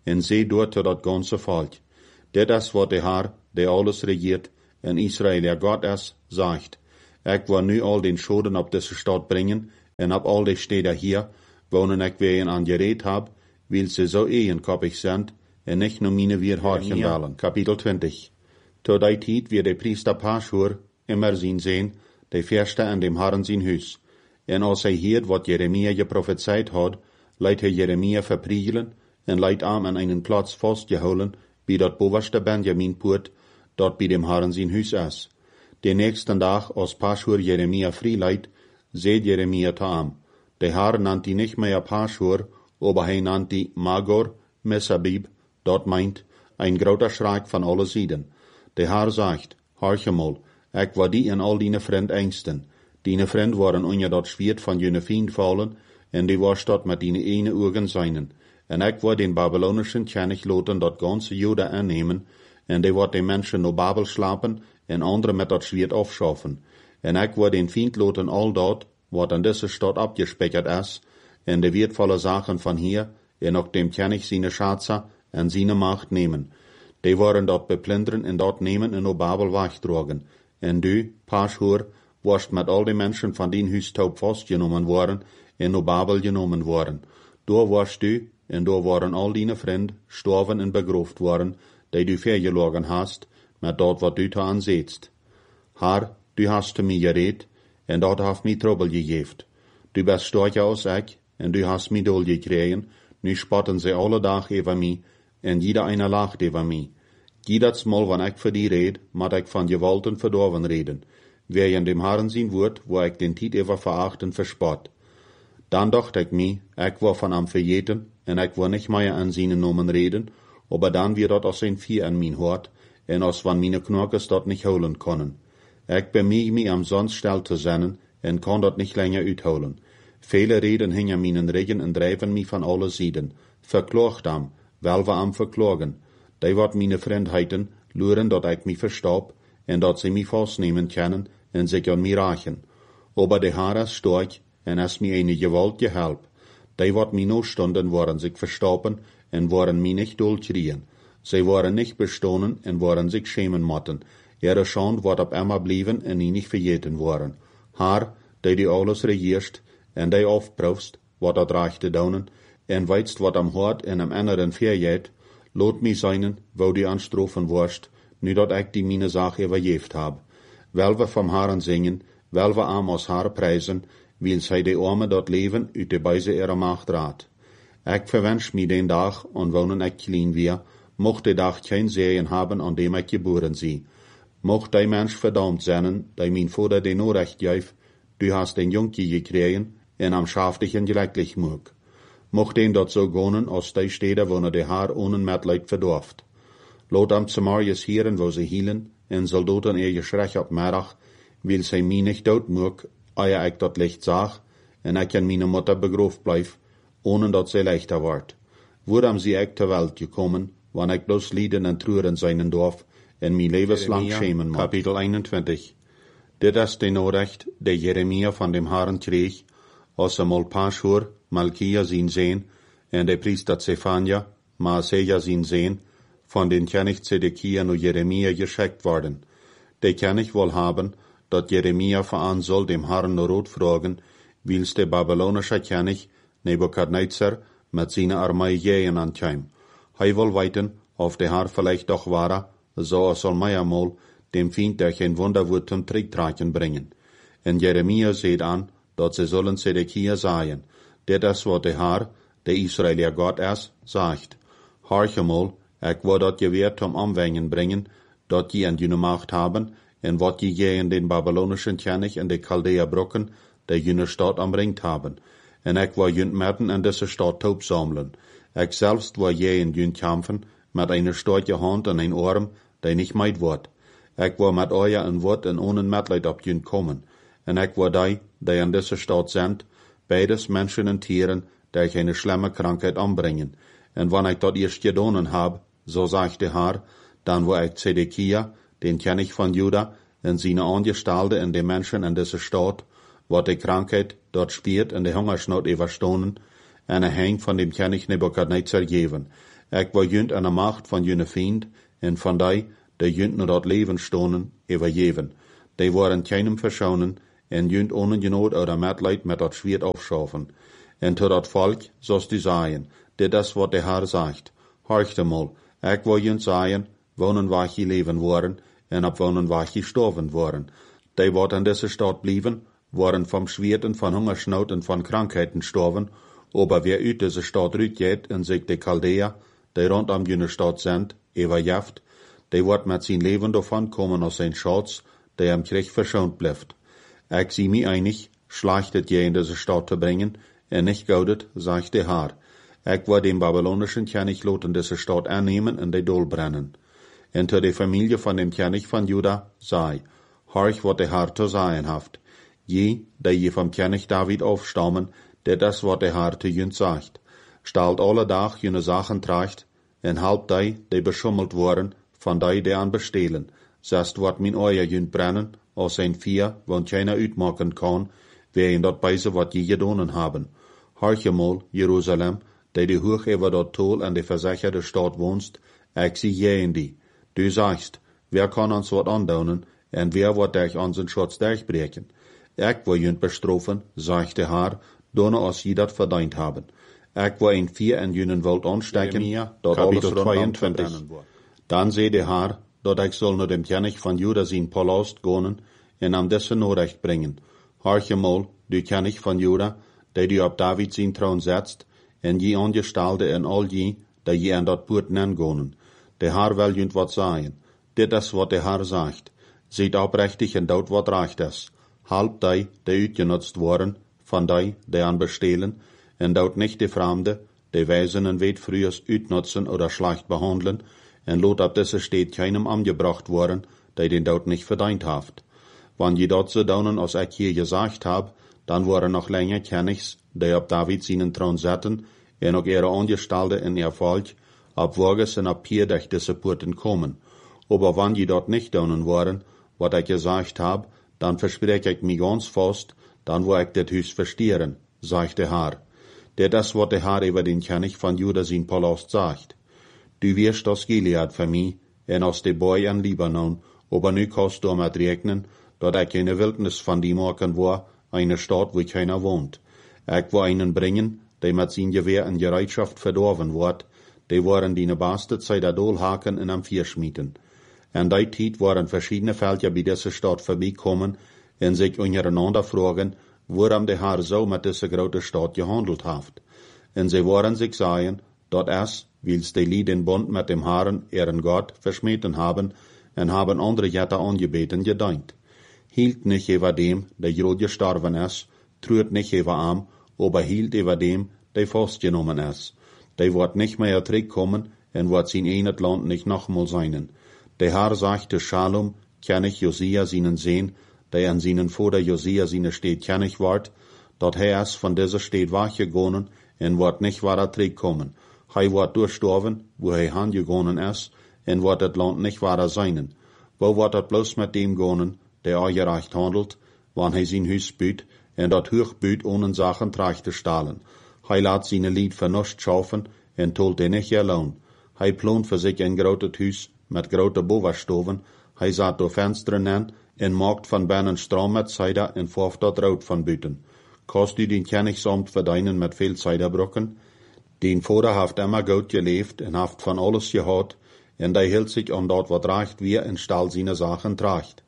en seh dort tot dat ganze Volk. Dit is wat de Heer, der alles regiert, en Israël der Gott is, sagt. Ik wil nu al den Schoden op deze stad brengen, en op al die steden hier, wonen ik weer aan gereed heb, wil ze zo eenkoppig zijn, en niet nur mine weer hartjen willen. Kapitel twintig. Tot die tijd weer de priester Pashur immer zien zijn, de verste in dem Herren zijn huis. En als hij hiert wat Jeremia geprophezeit had, leidt hij Jeremia verpriegelen, en leidt aan aan einen Platz vastgehouden, bij dat bovenste Benjaminpoort, dat bij dem Herren zijn huis is. De nächsten dag, als Pashur Jeremia vrijleidt, seht Jeremia te am. De Herr nannt die nicht mehr Pashur, aber hij nannt die Magor, Messabib, dat meint, ein groter Schreck van alle Sieden. De Herr sagt, horche mal, ik war die en al dine vriend engsten. Dine vriend waren onder dat Schwert van jene Fiend vallen, en die was dat met dine ene Augen seinen. En ik war den babylonischen König loten dat ganze Juda annehmen, en die wordt de mensen no Babel slapen, en andere met dat Schwert afschaffen. En ik war den Fiend loten al dat, wat an deze stad abgespeichert is, en de wertvolle Sachen van hier, en ook dem König seine Schatze en seine Macht nehmen. Die waren dat beplunderen en dat nemen en no Babel wegdragen. En du, Pashur, warst met al die mensen van dien huis taub vastgenomen worden, en no Babel genomen worden. Door warst du, en door waren al dine vriend, storven en begroofd worden, die du vergelogen hast, met dat wat du te aanzetst. Haar, du hast te mij gereed, en dat heeft mij trouble gegeven. Du bist sterker als ik, en du hast mij dol gekregen, nu spotten ze alle dag over mij, en jeder einer lacht over mij. Jedes Mal, wanneer ik voor die red, moet ik van gewalten verdorven reden, wer in dem Herren zien wordt, wo ik den Tiet over verachten verspot. Dan dacht ik mij, ik war van am vergeten, en ik war nicht mehr an seinen Namen reden, aber dan weer dat als een vier an mijn hart, en als van meine Knorkes dat nicht holen können. Ik bemühe mich am sonst still te zennen, en kan dat nicht länger uitholen. Viele reden hingen mijn regen en drijven mich van alle Sieden. Verklaagt am, wel we am verklagen. Die wat meine Vriendheiten luren dat ik mich verstop, en dat ze mich vastnemen können, en zich aan mij rachen. Aber de Herr is stark, en is mij eine gewalt gehelp. Die wat mij no stonden, waren zich verstoppen, en waren mij nicht dolchrien. Zij waren nicht bestonen, en waren zich schämen motten. Ihre Schand wordt op immer blijven, en nie nicht vergeten worden. Haar, die die alles regierst, en die aufproefst, wat dat recht te doen, en weitst wat am hart en am anderen verjeet, loot mij zijn, wo die anstrofen worst, nu dat ik die mine Sache übergeeft heb. Wel we vom Herren zingen, wel we am als Haar prijzen, wil zij de arme dat leven uit de bijze ihrer Macht raad. Ik verwens mij den dag, en wonen ik klein weer, mocht de dag geen zeeën hebben aan dem ik geboren zie. Mocht die mens verdammt zijn, die mijn vader den orecht geef, du hast den Junkie gekregen, en am schaftigen gelecklich moog. Mocht den dat zo gonen, als die steden wonen de haar ohne metleid verdorft. Lot am Samariërs hieren, wo ze hielen, en soldaten er geschrech op middag, wil zij mij nicht dood moog, eer ik dat licht zag, en ik in mijn moeder begroofd blijf, ohne dat zij leichter wordt. Woedam zie ik ter welt gekomen, wanneer ik bloos lieden en treuren zijn dorf, en mijn levenslang schämen moet. Kapitel eenentwintig. Dit is de norecht, die Jeremia van dem Herren kreeg, als er mal Pashur, Malkia zien zijn, en de priester Zephania, Maaseja zien zijn, von den König Zedekia und Jeremia geschickt worden. De König wohl haben, dat Jeremia veran soll dem Herrn Rot fragen, wils der babylonische König Nebukadnezar mit seiner Armee gehen ankäm. Hij will weiten, auf der Herr vielleicht doch wahre, so er soll mij einmal dem Fiend der kein Wunderwort zum Tricktragen bringen. En Jeremia seht an, dat ze sollen Zedekia sagen, dit is wat der Herr, der Israelier Gott is, sagt. Horche mal, ik wil dat je weer zum Anwenden bringen, dat je in jene Macht haben, en wat je gegen den babylonischen König en de Chaldea brocken, die jene Stadt omringt haben. En ik wil jene Merten in deze Stadt taub sammeln. Ik selbst wil je in jene kämpfen, met eine starke Hand en een Arm, die nicht meid wordt. Ik wil met euer een woord en ohne Mitleid op jene kommen. En ik wil die, die in deze Stadt sind, beides Menschen en Tieren, die keine schlimme Krankheit anbringen. En wanneer ik dat eerst gedaan heb, so sagt der Herr, dann wo ik Zedekia, den König von Juda, en seine Angestellte en de Menschen in deze Stadt, wat de Krankheit dort spielt en de Hungersnot überstonden, en een heng von dem König Nebukadnezar geven. Ik wil junt aan de macht van jene vriend, en van die, die junt naar dat leven stonen, eeuwigjeven. Die worden keinem verschonen, en junt ohne genood oder metleid met dat zwiert afschaffen. En tot dat volk, zoals die zeggen, dit is wat de Heer zegt. Horchte mal, ik wil junt zeggen, wonen waar je leven worden, en op wonen waar je sterven worden. Die wat in deze stad blijven, worden vom Schwert en van Hungersnood en van Krankheiten sterven, aber wer uit deze stad uitgeht en zich de Chaldea, die rondom jene stad sind, eeuwigjaft, die wordt met zijn leven davon komen als zijn Schatz, die am Krieg verschont blijft. Ik zie mij einig, schlecht het je in deze stad te brengen, en nicht goudet, zegt de Heer. Ik wil den babylonischen König laten deze stad aannemen en de dol brennen. En tot de familie van dem König van Juda zei, horch wat de Heer te zeggen heeft. Je, die je vom König David aufstammen, dit is wat de Heer te junt zegt. Stalt alle dag jene Sachen tracht, en halb die, die beschummelt worden, van die, die aan bestelen. Zest wat min oor junt brennen, als een vier, want keiner uitmaken kan, wer in dat beise wat je gedonen haben. Horch mal, Jerusalem, die die hoog over dat tol en de verzekerde stad woonst, ik zie je in die. Du sagst, wer kann ons wat aandonen, en wer wordt dich onze Schutz durchbreken? Ik wil junt bestrofen, zegt de Heer, donne als je dat verdient hebben. Ik wil een vier en junen wilt aanstekken, dat alles tweeëntwintig. Dan zei de Heer, dat ik zal naar dem König van Juda zijn palast gaan, en aan deze Norecht brengen. Horche mal, du König van Juda, die du op David zijn troon setzt, en je aangestalde en al je, die je aan dat poort nengonen. De Heer wil junt wat zeggen. Dit is wat de Heer zegt. Ziet oprechtig en dood wat recht is. Halb die, die uitgenutzt worden, van die, die aan bestelen, en dood nicht de Fremde, die wijzen en weet frühers uitnutzen oder schlecht behandeln, en lot op deze steed keinem angebracht worden, die den dood nicht verdient haft. Wann je dat ze donen, als ik hier gesagt hab, dan worden nog länger Königs, die op David zijn troon zetten, en ook ihre Angestellte en ihr Volk, op Wages en op hier durch diese Porten kommen. Aber wann je dat nicht donen worden, wat ik gesagt hab, dan verspreek ik mij ganz vast, dan wil ik dit huis verstieren, zegt de Heer. Dit is wat de Heer über den König van Juda zijn palast zegt. Du wirst aus Gilead für mich, en aus de Boy in Libanon, aber nu kannst du mit rechnen, dat ik eine Wildnis van die maken war, eine Stadt, wo keiner wohnt. Ik wil einen bringen, die met zijn Gewehr in Gereitschaft verdorven wordt, die waren die beste Zeit Dolhaken en am Vierschmieden. En die tijd waren verschiedene Völker bij deze stad vorbeikommen en sich untereinander fragen, waarom de Heer zo met deze grote stad gehandelt heeft. En sie waren sich sagen, dat es, wils die Lied den Bund mit dem Herrn, ihren Gott, verschmeten haben, en haben andere Götter angebeten gedient. Hielt nicht über dem, der Jod gestorben ist, trüht nicht über am, aber hielt über dem, der festgenommen ist. Der wird nicht mehr zurückkommen, en wird sein eines Land nicht nochmal sein. Der Herr sagte Shalom, König Josia seinen Sehn, der an seinen Vater Josia seine Stadt König ward, dat er ist von dieser Stadt weggegangen, en wird nicht weiter zurückkommen. Er wird durchstorben, wo er hingegangen ist, en wird das Land nicht weiter sein. Wo wird das bloß mit dem gehen, der ungerecht handelt, wann er sein Haus büt, en dat hoch büt ohne Sachen tracht zu stahlen. Er lässt seine Lied für nichts schaffen, en tolt er nicht allein. Er plant für sich ein grotes Haus, mit grote Bovenstoven, hij zat door vensteren in, en maakt van binnen stroom met zijde en vorft dat rood van buiten. Kost u den Königsamt verdienen met veel zijdebrokken? Den Vader heeft immer goed geleefd en heeft van alles gehad, en die hield zich aan dat wat recht weer en stal zijn Sachen tracht.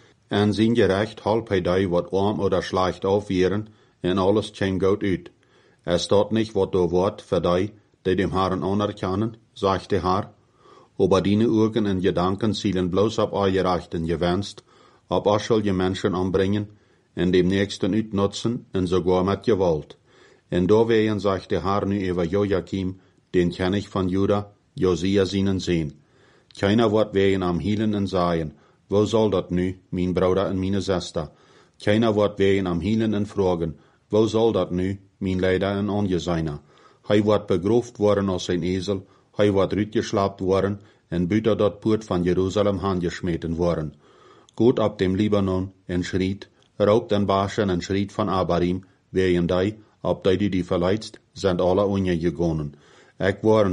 En zijn gerecht halb hij die wat arm oder schlecht aufweren, en alles kwam goed uit. Er staat nicht wat door wordt voor die, die dem Herrn anerkennen, zegt de Herr, aber deine Augen und Gedanken zielen bloß auf euer Rechten gewünscht, ob euch soll je Menschen anbringen, und dem Nächsten utnutzen, und sogar mit Gewalt. Und da wehen, sagt der Herr nu über Joachim, den König von Juda, Josia seinen Sehn. Keiner wird wehen am Hielen und sagen, wo soll dat nu, mein Bruder und meine Schwester? Keiner wird wehen am Hielen und fragen, wo soll dat nu, mein Leider und Angeseiner? Hij wird begroft worden als ein Esel, hij wordt uitgeslapt worden, en buiten dat poort van Jerusalem handgeschmeten worden. Goed op dem Libanon, en schriet, raubt en Baschen en schriet van Abarim, wegen die, op die die die verleidst, sind alle untergegangen. Ik waren die,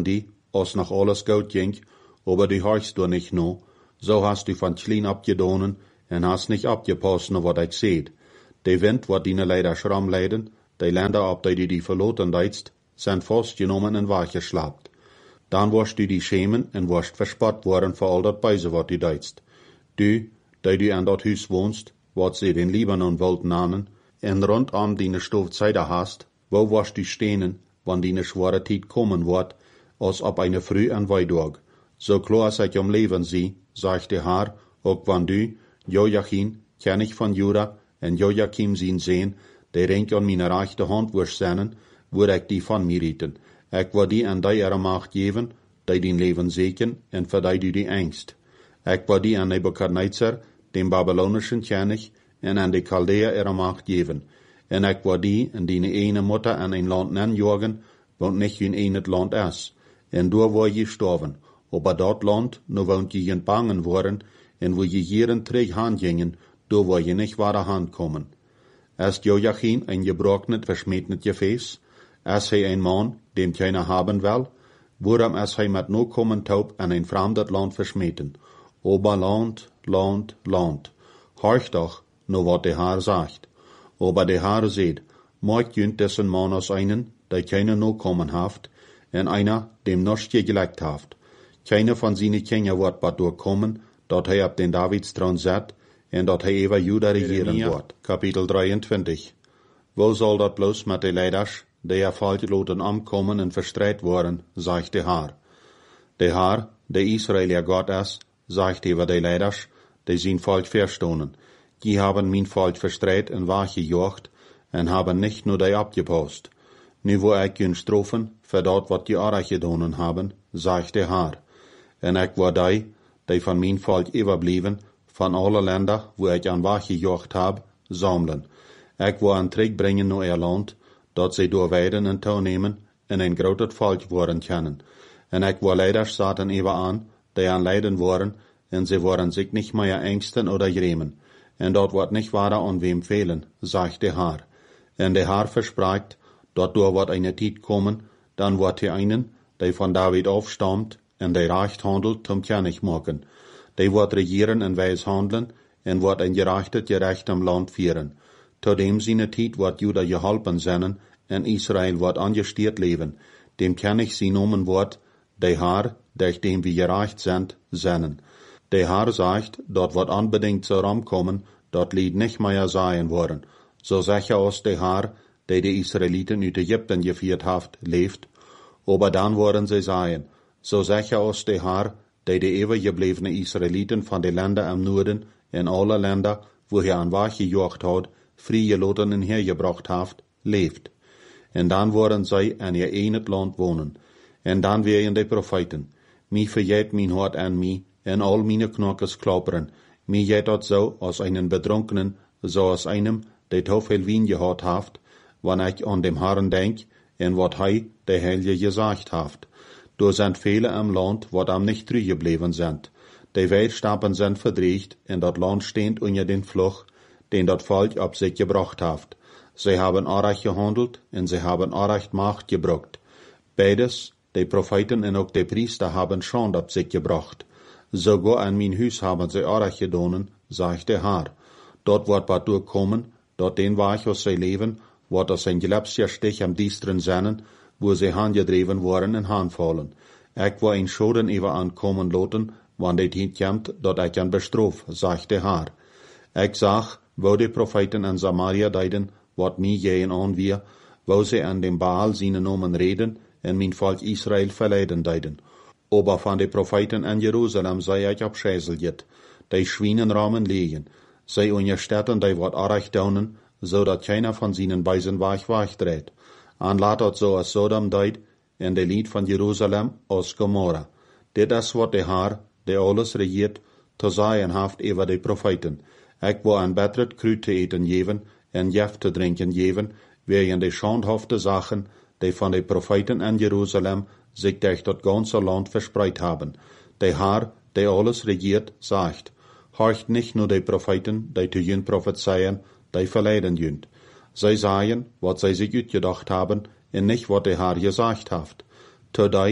als noch alles gut ging, aber du horchst du nicht no, so hast du von klein abgedonen en hast nicht abgepasst no wat ich seht. De Wind wat dine leider schram leiden, de Länder ob die die verloten deitst, sind festgenommen en weggeschlapt. Dan warst du die schämen en warst verspott worden vor all dat Beise wat du deitst. Du, die du an dat Hus wohnst, wat sie den Libanon wollten nannen, en rundum dine Stoffzeide hast, wo warst du stehnen, wann dine schwere Tijd kommen wird, als ob eine Früh an Weidog. So klar seit um Leben sie, sagte Haar, auch wann du, Joachim, kenn ich von Juda, en Joachim sin sehen, der renk an meine rechte Hand wirst sennen, würde ich die von mir rieten. Ich war die an die ihre Macht geben, die din Leben segen, en für die du die Angst. Ich war die an Nebukadnezar, dem babylonischen König, en an die Chaldäer ihre Macht geben. En ich war die, en die eine Mutter an ein Land nenjagen, wohnt nicht in ein Land ist. En du war je gestorben. Aber dort Land, nur wohnt je in Bangen worden, en wo je jeden Träg Hand gingen, du war je nicht wahre Hand kommen. Erst Joachim ein gebrochenet, verschmähtet Gefäß, als he ein Mann, dem keiner haben will, worum es he mit no kommen taub an ein fremdes Land verschmähten. Aber Land, Land, Land. Horch doch, nur wat der Haar sagt. Aber der Haar seht, mag jünt dessen Mann aus einen, der keiner no kommen haft, en einer, dem noch gegelegt haft. Keiner von seine Kinder wird bald durchkommen, dort er ab den Davidstron sat, en dort er über Juda regieren wird. Kapitel dreiundzwanzig. Wo soll dat bloß mit de Leiders, die er faltloten ankommen en verstreit worden, sagt der Haar. Der Haar, der Israelier Gott ist, sagt über de Leiders, die sind falsch verstohnen. Die haben mein Volk verstreit en wachgejocht, en haben nicht nur die abgepasst. Nu wo ich hun strofen, für dort wat die Arach gedonen haben, sagt der Haar. En ich war die, die von mein Volk überblieben, von alle Länder, wo ich an wachgejocht hab, sammeln. Ich war an Trick bringen nur ihr Land, dort sie durchweiden en toenemen, en ein groot Volk worden können. En ich war leider saten über an, die an Leiden waren, en sie waren sich nicht mehr ängsten oder grämen. En dort wird nicht wahrer an wem fehlen, sagt der Haar. En der Haar verspricht, dort durch wird eine Zeit kommen, dann wird die einen, der von David aufstammt, en der recht handelt, zum König machen. Der wird regieren en weis handeln, en wird ein gerechtet, gerecht am Land führen. Zu dem seine Zeit wird Juda geholpen sein, en Israel wird angestiert leben. Dem König sie nomen wird, der Haar, durch dem wir gerecht sind, seinen. Der Haar sagt, dort wird unbedingt zur Ram kommen, dort lied nicht mehr sein worden. So sicher aus der Haar, der die Israeliten uit Ägypten geführt haft, lebt, aber dann worden sie sein. So sicher aus der Haar, der die ewig gebliebene Israeliten von den Ländern am Norden, in alle Länder, wo er an Wache gejocht hat, Friegeloten hergebracht haft, lebt. En dann worden sie an ihr enet Land wohnen. En dann wären die Propheten. Mi verjet mein Hort an mi, en all meine Knockes klappern. Mi jet dat so als einen Betrunkenen, so als einem, der to viel Wien gehad haft, wann ich an dem Herrn denk, en wat hei, der Heilige gesagt haft. Du sind viele am Land, wat am nicht trü geblieben sind. Die Weltstappen sind verdriecht, en dat Land steht unter den Fluch, den dat Volk ab sich gebracht haft. Sie haben Arach gehandelt, en sie haben Arach Macht gebrucht. Beides, die Propheten en auch die Priester haben Schand ab sich gebracht. Sogar an mein Hus haben sie Arach gedonen, sagt der Haar. Dort wird bald durchkommen, dort den Wach aus sie leben, wird aus ein gelapscher Stich am diestren sennen, wo sie handgedreven worden en handfallen. Ich war in Schoden über ankommen loten, wann die Zeit kommt, dort ich an bestrof, sagt der Haar. Ich sag, wo die Propheten an Samaria deiden, wat mi gehen an wir, wo sie an dem Baal seine Nomen reden, en mein Volk Israel verleiden deiden. Aber von den Propheten an Jerusalem sei ich abschäselt, die Schwienenrahmen liegen, sei unje Städten, die wat Arach daunen, so dat keiner von seinen Beisen wach wach dreht. An latet so als Sodom deid, en de Lied von Jerusalem aus Gomorra. Dit is wat de Haar, der alles regiert, te sagen haft über die Propheten. Ich war ein betret Krüt te eten geven, en Jef te drinken geven, wegen de schandhafte Sachen, die von den Propheten in Jerusalem sich durch das ganze Land verspreit haben. Der Haar, der alles regiert, sagt, horcht nicht nur die Propheten, die zu jün prophezeien, die verleiden jünt. Sie sagen, was sie sich utgedacht haben, und nicht, was der Haar gesagt haft. Zu die,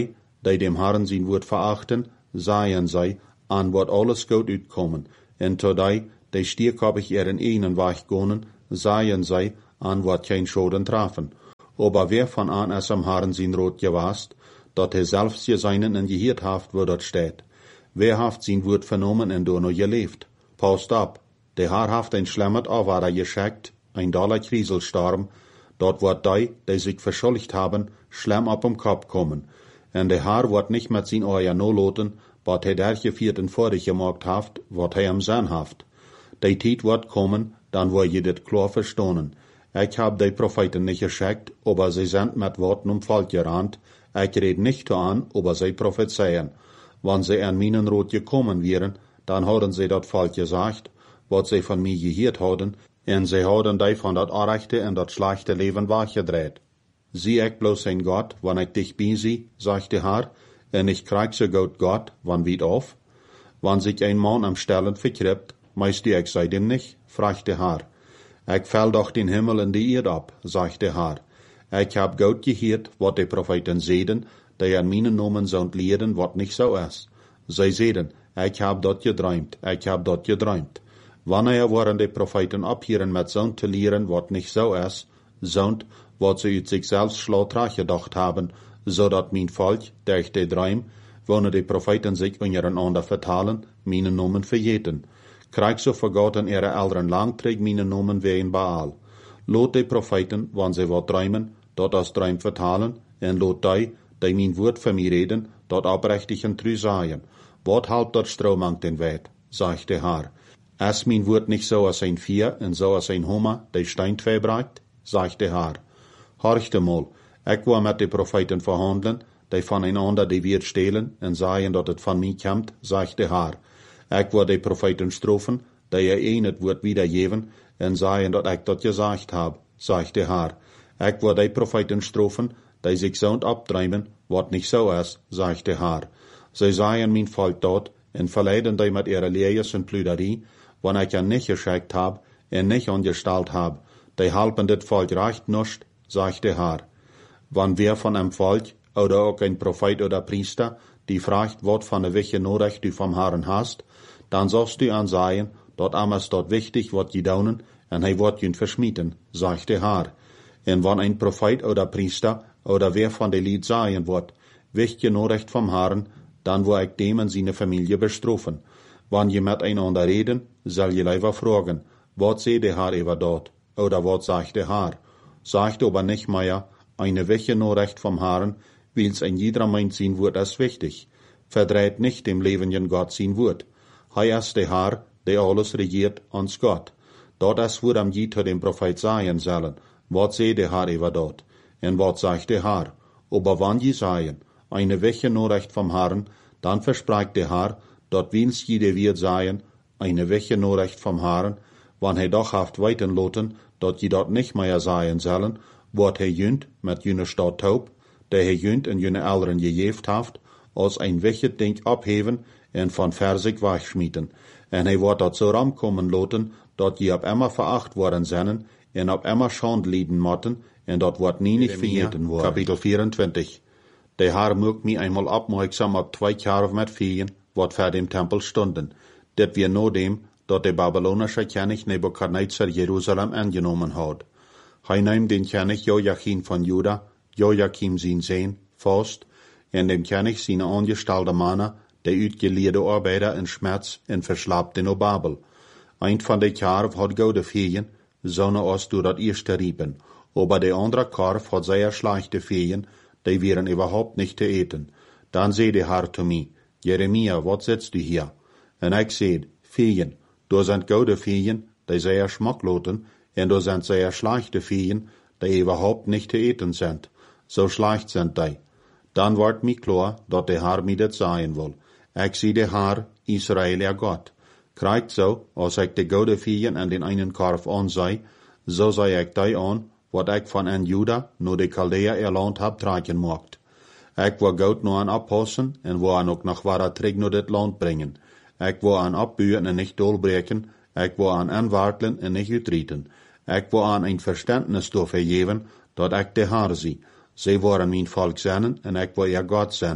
die dem Herrn sein Wort verachten, seien sei, an wat alles gut uitkomen, en to die, die stierkopig ihren einen Weg gonen, seien sei, an wat kein Schoden trafen. Aber wer von an es am Herrn sein Rot gewast, dat er selbst je seinen en gehiert haft, wo dort steht. Wer haft sein Wort vernommen en do no gelebt? Paust ab, der Herr haft ein schlemmet Avara geschickt, ein dollar Kriselstorm, dort wird die, die sich verschuldigt haben, schlemm ab um Kopf kommen. En der Herr wird nicht mit sein Euer no loten, wat hij derche vierten vorig gemacht haft, wat hij am sein haft. Die Tijd wird kommen, dann wird je dit klar verstonen. Ich hab die Propheten nicht geschickt, aber sie sind mit Worten um Volk gerannt. Ich red nicht an, aber sie prophezeien. Wenn sie an meinen Rot gekommen wären, dann haben sie dat Volk gesagt, wat sie von mir gehört haben, en sie haben die von dat Arrechte en dat schlechte Leben wachgedreht. Sieh ich bloß ein Gott, wann ich dich bin sie, sagt der Herr, en ich krieg so gut Gott, wann weit auf? Wann sich ein Mann am Stellen verkriegt, meist ich sei dem nicht, fragt der Herr. Ich fäll doch den Himmel in die Erde ab, sagt der Herr. Ich hab gut gehört, wat die Propheten sehen, die an meinen Namen sollen lehren, wat nicht so ist. Sie sehen, ich hab dort geträumt, ich hab dort geträumt. Wann er waren die Propheten abhören mit so zu lehren, wat nicht so ist, so wat sie ut sich selbst schlautrach gedacht haben, so dat mein Volk, durch die Träum, wann die Propheten sich untereinander vertalen, meinen Namen verjeten. Krieg so vergoten ihre Eltern lang, träg meinen Namen wie in Baal. Lot die Propheten, wann sie wat träumen, dort als Träum vertalen, en lot die, die mein Wort für mich reden, dort abrechtig und trü seien. Wat halb dort Strohmank den Wert, sagt der Herr. Es mein Wort nicht so als ein Vier, en so als ein Hummer, der Stein verbreitet, sagt der Herr. Horchte mal, ich war mit den Propheten verhandeln, die voneinander die Wert stehlen, en sagen, dat het von mir kommt, sagt der Herr. Ich war die Propheten strofen, die ihr einet wird wiedergeben, en sagen, dat ich dat gesagt hab, sagt der Herr. Ich war die Propheten strofen, die sich so abtreiben, wat nicht so ist, sagt der Herr. Sie sagen mein Volk dort, en verleiden die mit ihrer Lehres und Plüderie, wann ich ja nicht geschickt hab, en nicht angestellt hab, die halpen dit Volk recht nicht, sagt der Herr. Wann wer von einem Volk, oder auch ein Prophet oder Priester, die fragt, wat von der welche Nachricht du vom Herrn hast, dann sollst du an sagen, dort amas dort wichtig, wat je daunen, en hij wird jün verschmieden, sagt der Herr. En wann ein Prophet oder Priester, oder wer von der Lied sagen wird, wichtige Nachricht vom Herrn, dann wo ich dem und seine Familie bestrafen. Wann je miteinander reden, soll je leider fragen, wat seht der Herr über dort, oder wat sagt der Herr. Sagt aber nicht mehr, eine wichtige Nachricht vom Herrn, wils ein jeder meint sein Wort als wichtig. Verdreht nicht dem lebenden Gott sein Wort. Hei ist der Herr, der alles regiert, ans Gott. Dort es wird am Jid dem Prophet sagen sollen, wat seht der Herr über dort, en wat sagt der Herr. Aber wann je sagen, eine wichtige Nachricht vom Herrn, dann verspricht der Herr, dort wils jeder wird sagen, eine wichtige Nachricht vom Herrn, wann er doch haft weiten loten, dort je dort nicht mehr sagen sollen, wat er jünt mit jüne Stadt taub, der er jünt in jüne Eltern gejeft haft, als ein wichtig Ding abheben en von Versig wegschmieden. En er wird dort so ramkommen loten, dort je ab immer veracht worden sennen, en ab immer Schand lieden motten, en dort wird nie nicht verjeten worden. Kapitel vierundzwanzig. Der Herr mögt mich einmal abmerksam ab zwei Jahre mit Feen, wat vor dem Tempel stunden. Det wir nur dem, dort der babylonische König Nebukadnezar Jerusalem angenommen hat. Hij nahm den König Joachim von Juda, Joachim sein Sohn, Faust, en dem König seine angestellte Männer, der uitgeleerde Arbeiter in Schmerz en verslaapt in Babel. Ein von den Karf hat gute Feen, sonne aus du dat erste riepen, aber der andere Karf hat sehr schlechte Feen, die wären überhaupt nicht zu eten. Dann seh der Herr zu mir, Jeremia, wat sitzt du hier? En ich seh, Feen, du sind gute Feen, die sehr schmackloten, en du sind sehr schlechte Feen, die überhaupt nicht zu eten sind. So schlecht sind die. Dann wird mir klar, dat der Herr mir das sagen will. Ich seh der Herr, Israel, ihr Gott. Kriegt so, als ich die gute Feen an den einen Karf ansei, so sei ich die an, wat ich von an Juda, nur die Chaldea erlernt hab, tragen mocht. Ich will Gott nur an abpassen, en wo an auch nach wahrer Träg nur das Land bringen. Ich will an abbühen en nicht dolbreken, ich will an anwarteln en nicht utrieten. Ich will an ein Verständnis dafür geben, dat ich der Herr sie. Sie wollen mein Volk sennen, en ich will ihr Gott sennen.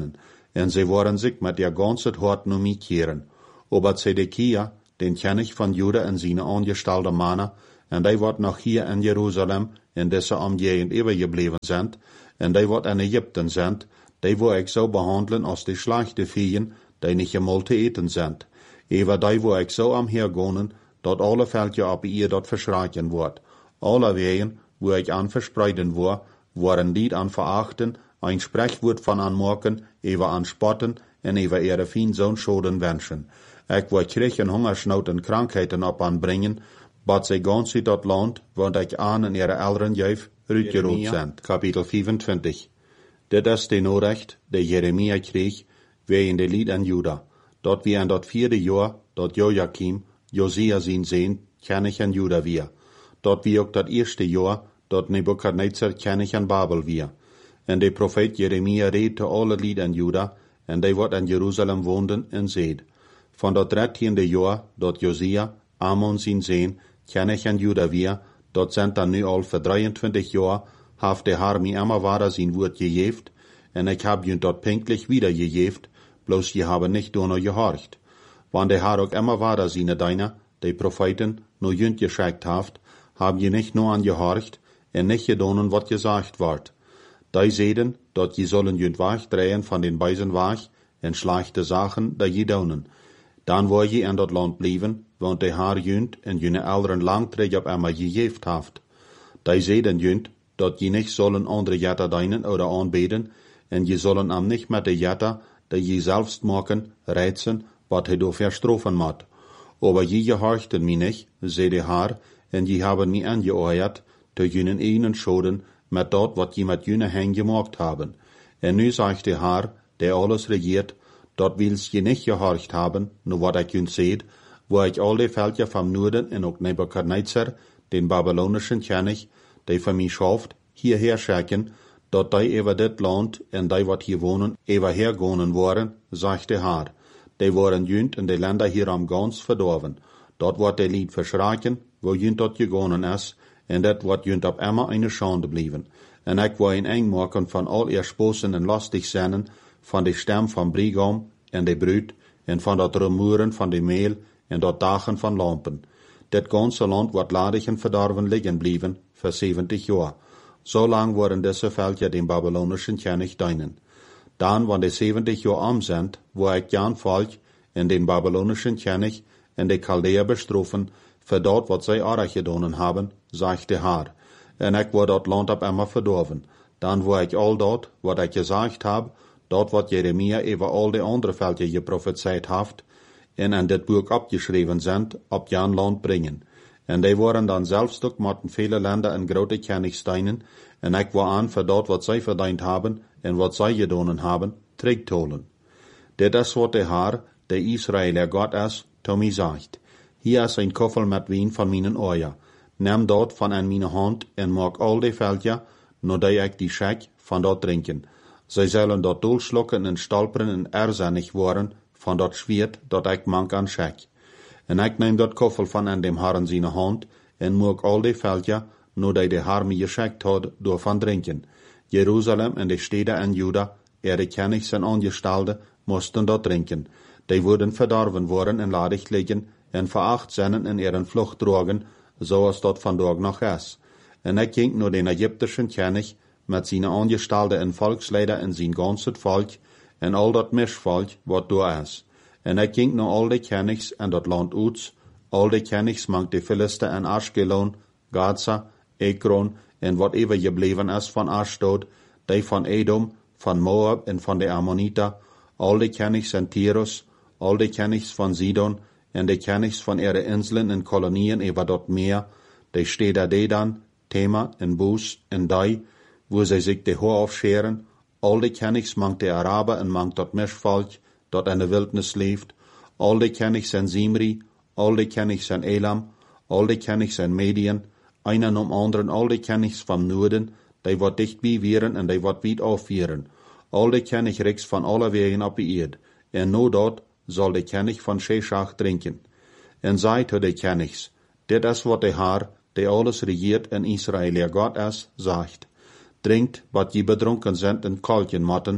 en sie waren sich mit ihr ganzes Hort nur mitkehren. Aber Zedekia, den König von Juda en seine angestellte Männer, en die wat noch hier in Jerusalem, in dieser Umgegend übergeblieben sind, en die wat in Ägypten sind, die wo ich so behandeln als die schlechte Viehen, die nicht einmal zu eten sind. Ewa die wo ich so am hergehen, dort alle Völker ab ihr dort verschrecken wird. Alle Wehen, wo ich an verspreiden war, waren die an verachten, ein Sprechwort von anmerken, ewa an spotten, en ewa ihre Fien zo'n schoden wünschen. Ich will Kriegen, Hungersnot und Krankheiten ab anbringen, bat sie ganz in dat Land, want ich an in ihre älteren Jäuf rütgeroet sind. Kapitel vierundzwanzig. Dit is de Nachricht, die Jeremia kreeg, wie in de Lied an Juda. Dort wie in dat vierde Jahr, dort Joachim, Josia sin Sehn, König an Juda wir. Dort wie auch dat erste Jahr, dort Nebukadnezar König an Babel wir. En de Prophet Jeremia reed te alle Lied an Juda, en die wat in Jerusalem woonden en zeed. Van dat dertiende Jahr, dort Josia, Amon sin Sehn, König an Juda wir, dort sind dan nu al voor drieëntwintig jaar, heeft de Haar mi immer wara zijn woord gegeeft, en ik heb je dort pinklich wieder gegeeft, bloß je hebben nicht door gehorcht. Want de Haar ook immer wara zijn deiner, de Propheten, no jünt geschickt haft, hab je nicht nur an gehorcht, en nicht gedonen wat gesagt ward. Die seden, dort je sollen jünt wegdrehen von den Beisen weg, en schlechte Sachen, da je donen. Dan wo je in dat land blijven, want de Haar jünt en jene älteren langträg op einmal gegeeft haft. Die seden jünt, dat je nicht sollen andere Jätter dienen oder anbeten, en je sollen am nicht mit de Jätter, die je selbst machen, reizen, wat he do verstrofen mat. Aber je gehorchten mi nicht, zei de Haar, en je haben mi angeoeiert, te jenen einen schoden, met dat wat je met jene hen gemacht haben. En nu sagt de Haar, der alles regiert, dat wils je nicht gehorcht haben, nur wat ik jün seht, wo ich all die Völker vom Norden en ook Nebukadnezar, den babylonischen König, die von mir schafft, hierher schicken, dat die über dit Land en die wat hier wohnen, über hergonen waren, sagt de Haar. Die waren jünt in de Länder hier am ganz verdorven. Dort wordt de Lied verschraken, wo jünt dat gegonen is, en dat wordt jünt op immer eine Schande blijven. En ik wil een eng maken van al ihr Sposen en lastig zinnen, van de stem van Brigam en de bruid, en van dat rumoeren van de meel, en dat dagen van lampen. Dit ganze land wordt ladig en verdorven liggen blijven, voor zeventig jaar. So lang worden deze Völker dem babylonischen König dienen. Dan, wann de zeventig jaar am sind, wo ik jan volk en den babylonischen König en de Chaldäer bestrofen, für dat wat zij arg gedonen haben, sagt de Haar. En ik word dat land op immer verdorven. Dan wo ik al dat, wat ik gesagt hab, dat wat Jeremia über al de andere Völker geprophezeit haft, en in dit boek abgeschreven sind, op jan land bringen. En die waren dan zelfs ook met vele Länder en grote Königsteinen, en ik wil aan voor dat wat zij verdiend hebben, en wat zij gedonen hebben, terugtolen. Dit is wat de Haar, de Israëler God is, to mij zegt. Hier is een koffel met wien van mijn oor. Neem dat van in mijn hand, en maak al die Völker, nadat ik die schek, van dat drinken. Zij zullen dat doorschlucken en stolperen en erzinnig worden, van dat schwert dat ik mank aan schek. En ik neem dat koffel van in dem Haar in zijn hand, en maak al die Völker, nadat de Haar mij geschickt had, door van drinken. Jeruzalem en de steden in Juda, er de Königs en Angestellte, moesten dat drinken. Die worden verdorven worden en ladig liggen, en veracht zijn in ihren Fluchtdrogen, zoals dat vandaag nog is. En ik ging naar den Ägyptischen König, met zijn Angestellte en Volksleider en zijn ganzes volk, en al dat mischvolk wat door is. En ik ging naar al de Königs en dat land uits, al de Königs mank de Philister en Ashkelon, Gaza, Ekron, en wat ever gebleven is van Ashdod, die van Edom, van Moab en van de Ammoniter, al de Königs en Tyrus, al de Königs van Sidon, en de Königs van ihre Inseln en Kolonien über dat Meer, de Städter Dedan, Tema en Bus en Dai, wo sie sich de Haar aufscheren, al de Königs mank de Araber en mank dat Mischvolk, dat in de Wildnis leeft, al de Königs en Zimri, al de Königs en Elam, al de Königs en Medien, einen um anderen al de Königs van Noorden, die wat dichtbij wieren en die wat wied aufvieren, al de Königreichs van alle wegen op de eerd, en no dat zal de König van Sheshach drinken. En zei te de Königs, dit is wat de Haar, die alles regiert in Israël, ihr God is, sagt. Drinkt, wat je bedronken sind in kalken matten,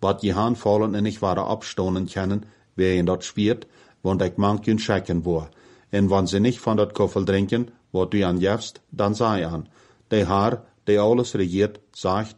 wat je han vallen en ich ware abstonen kennen, wer ihn dort spiert, want ich manchen schecken war. En wann sie nicht von dat Koffel trinken, wat du an jefst, dann sei an. De Haar, de alles regiert, sagt,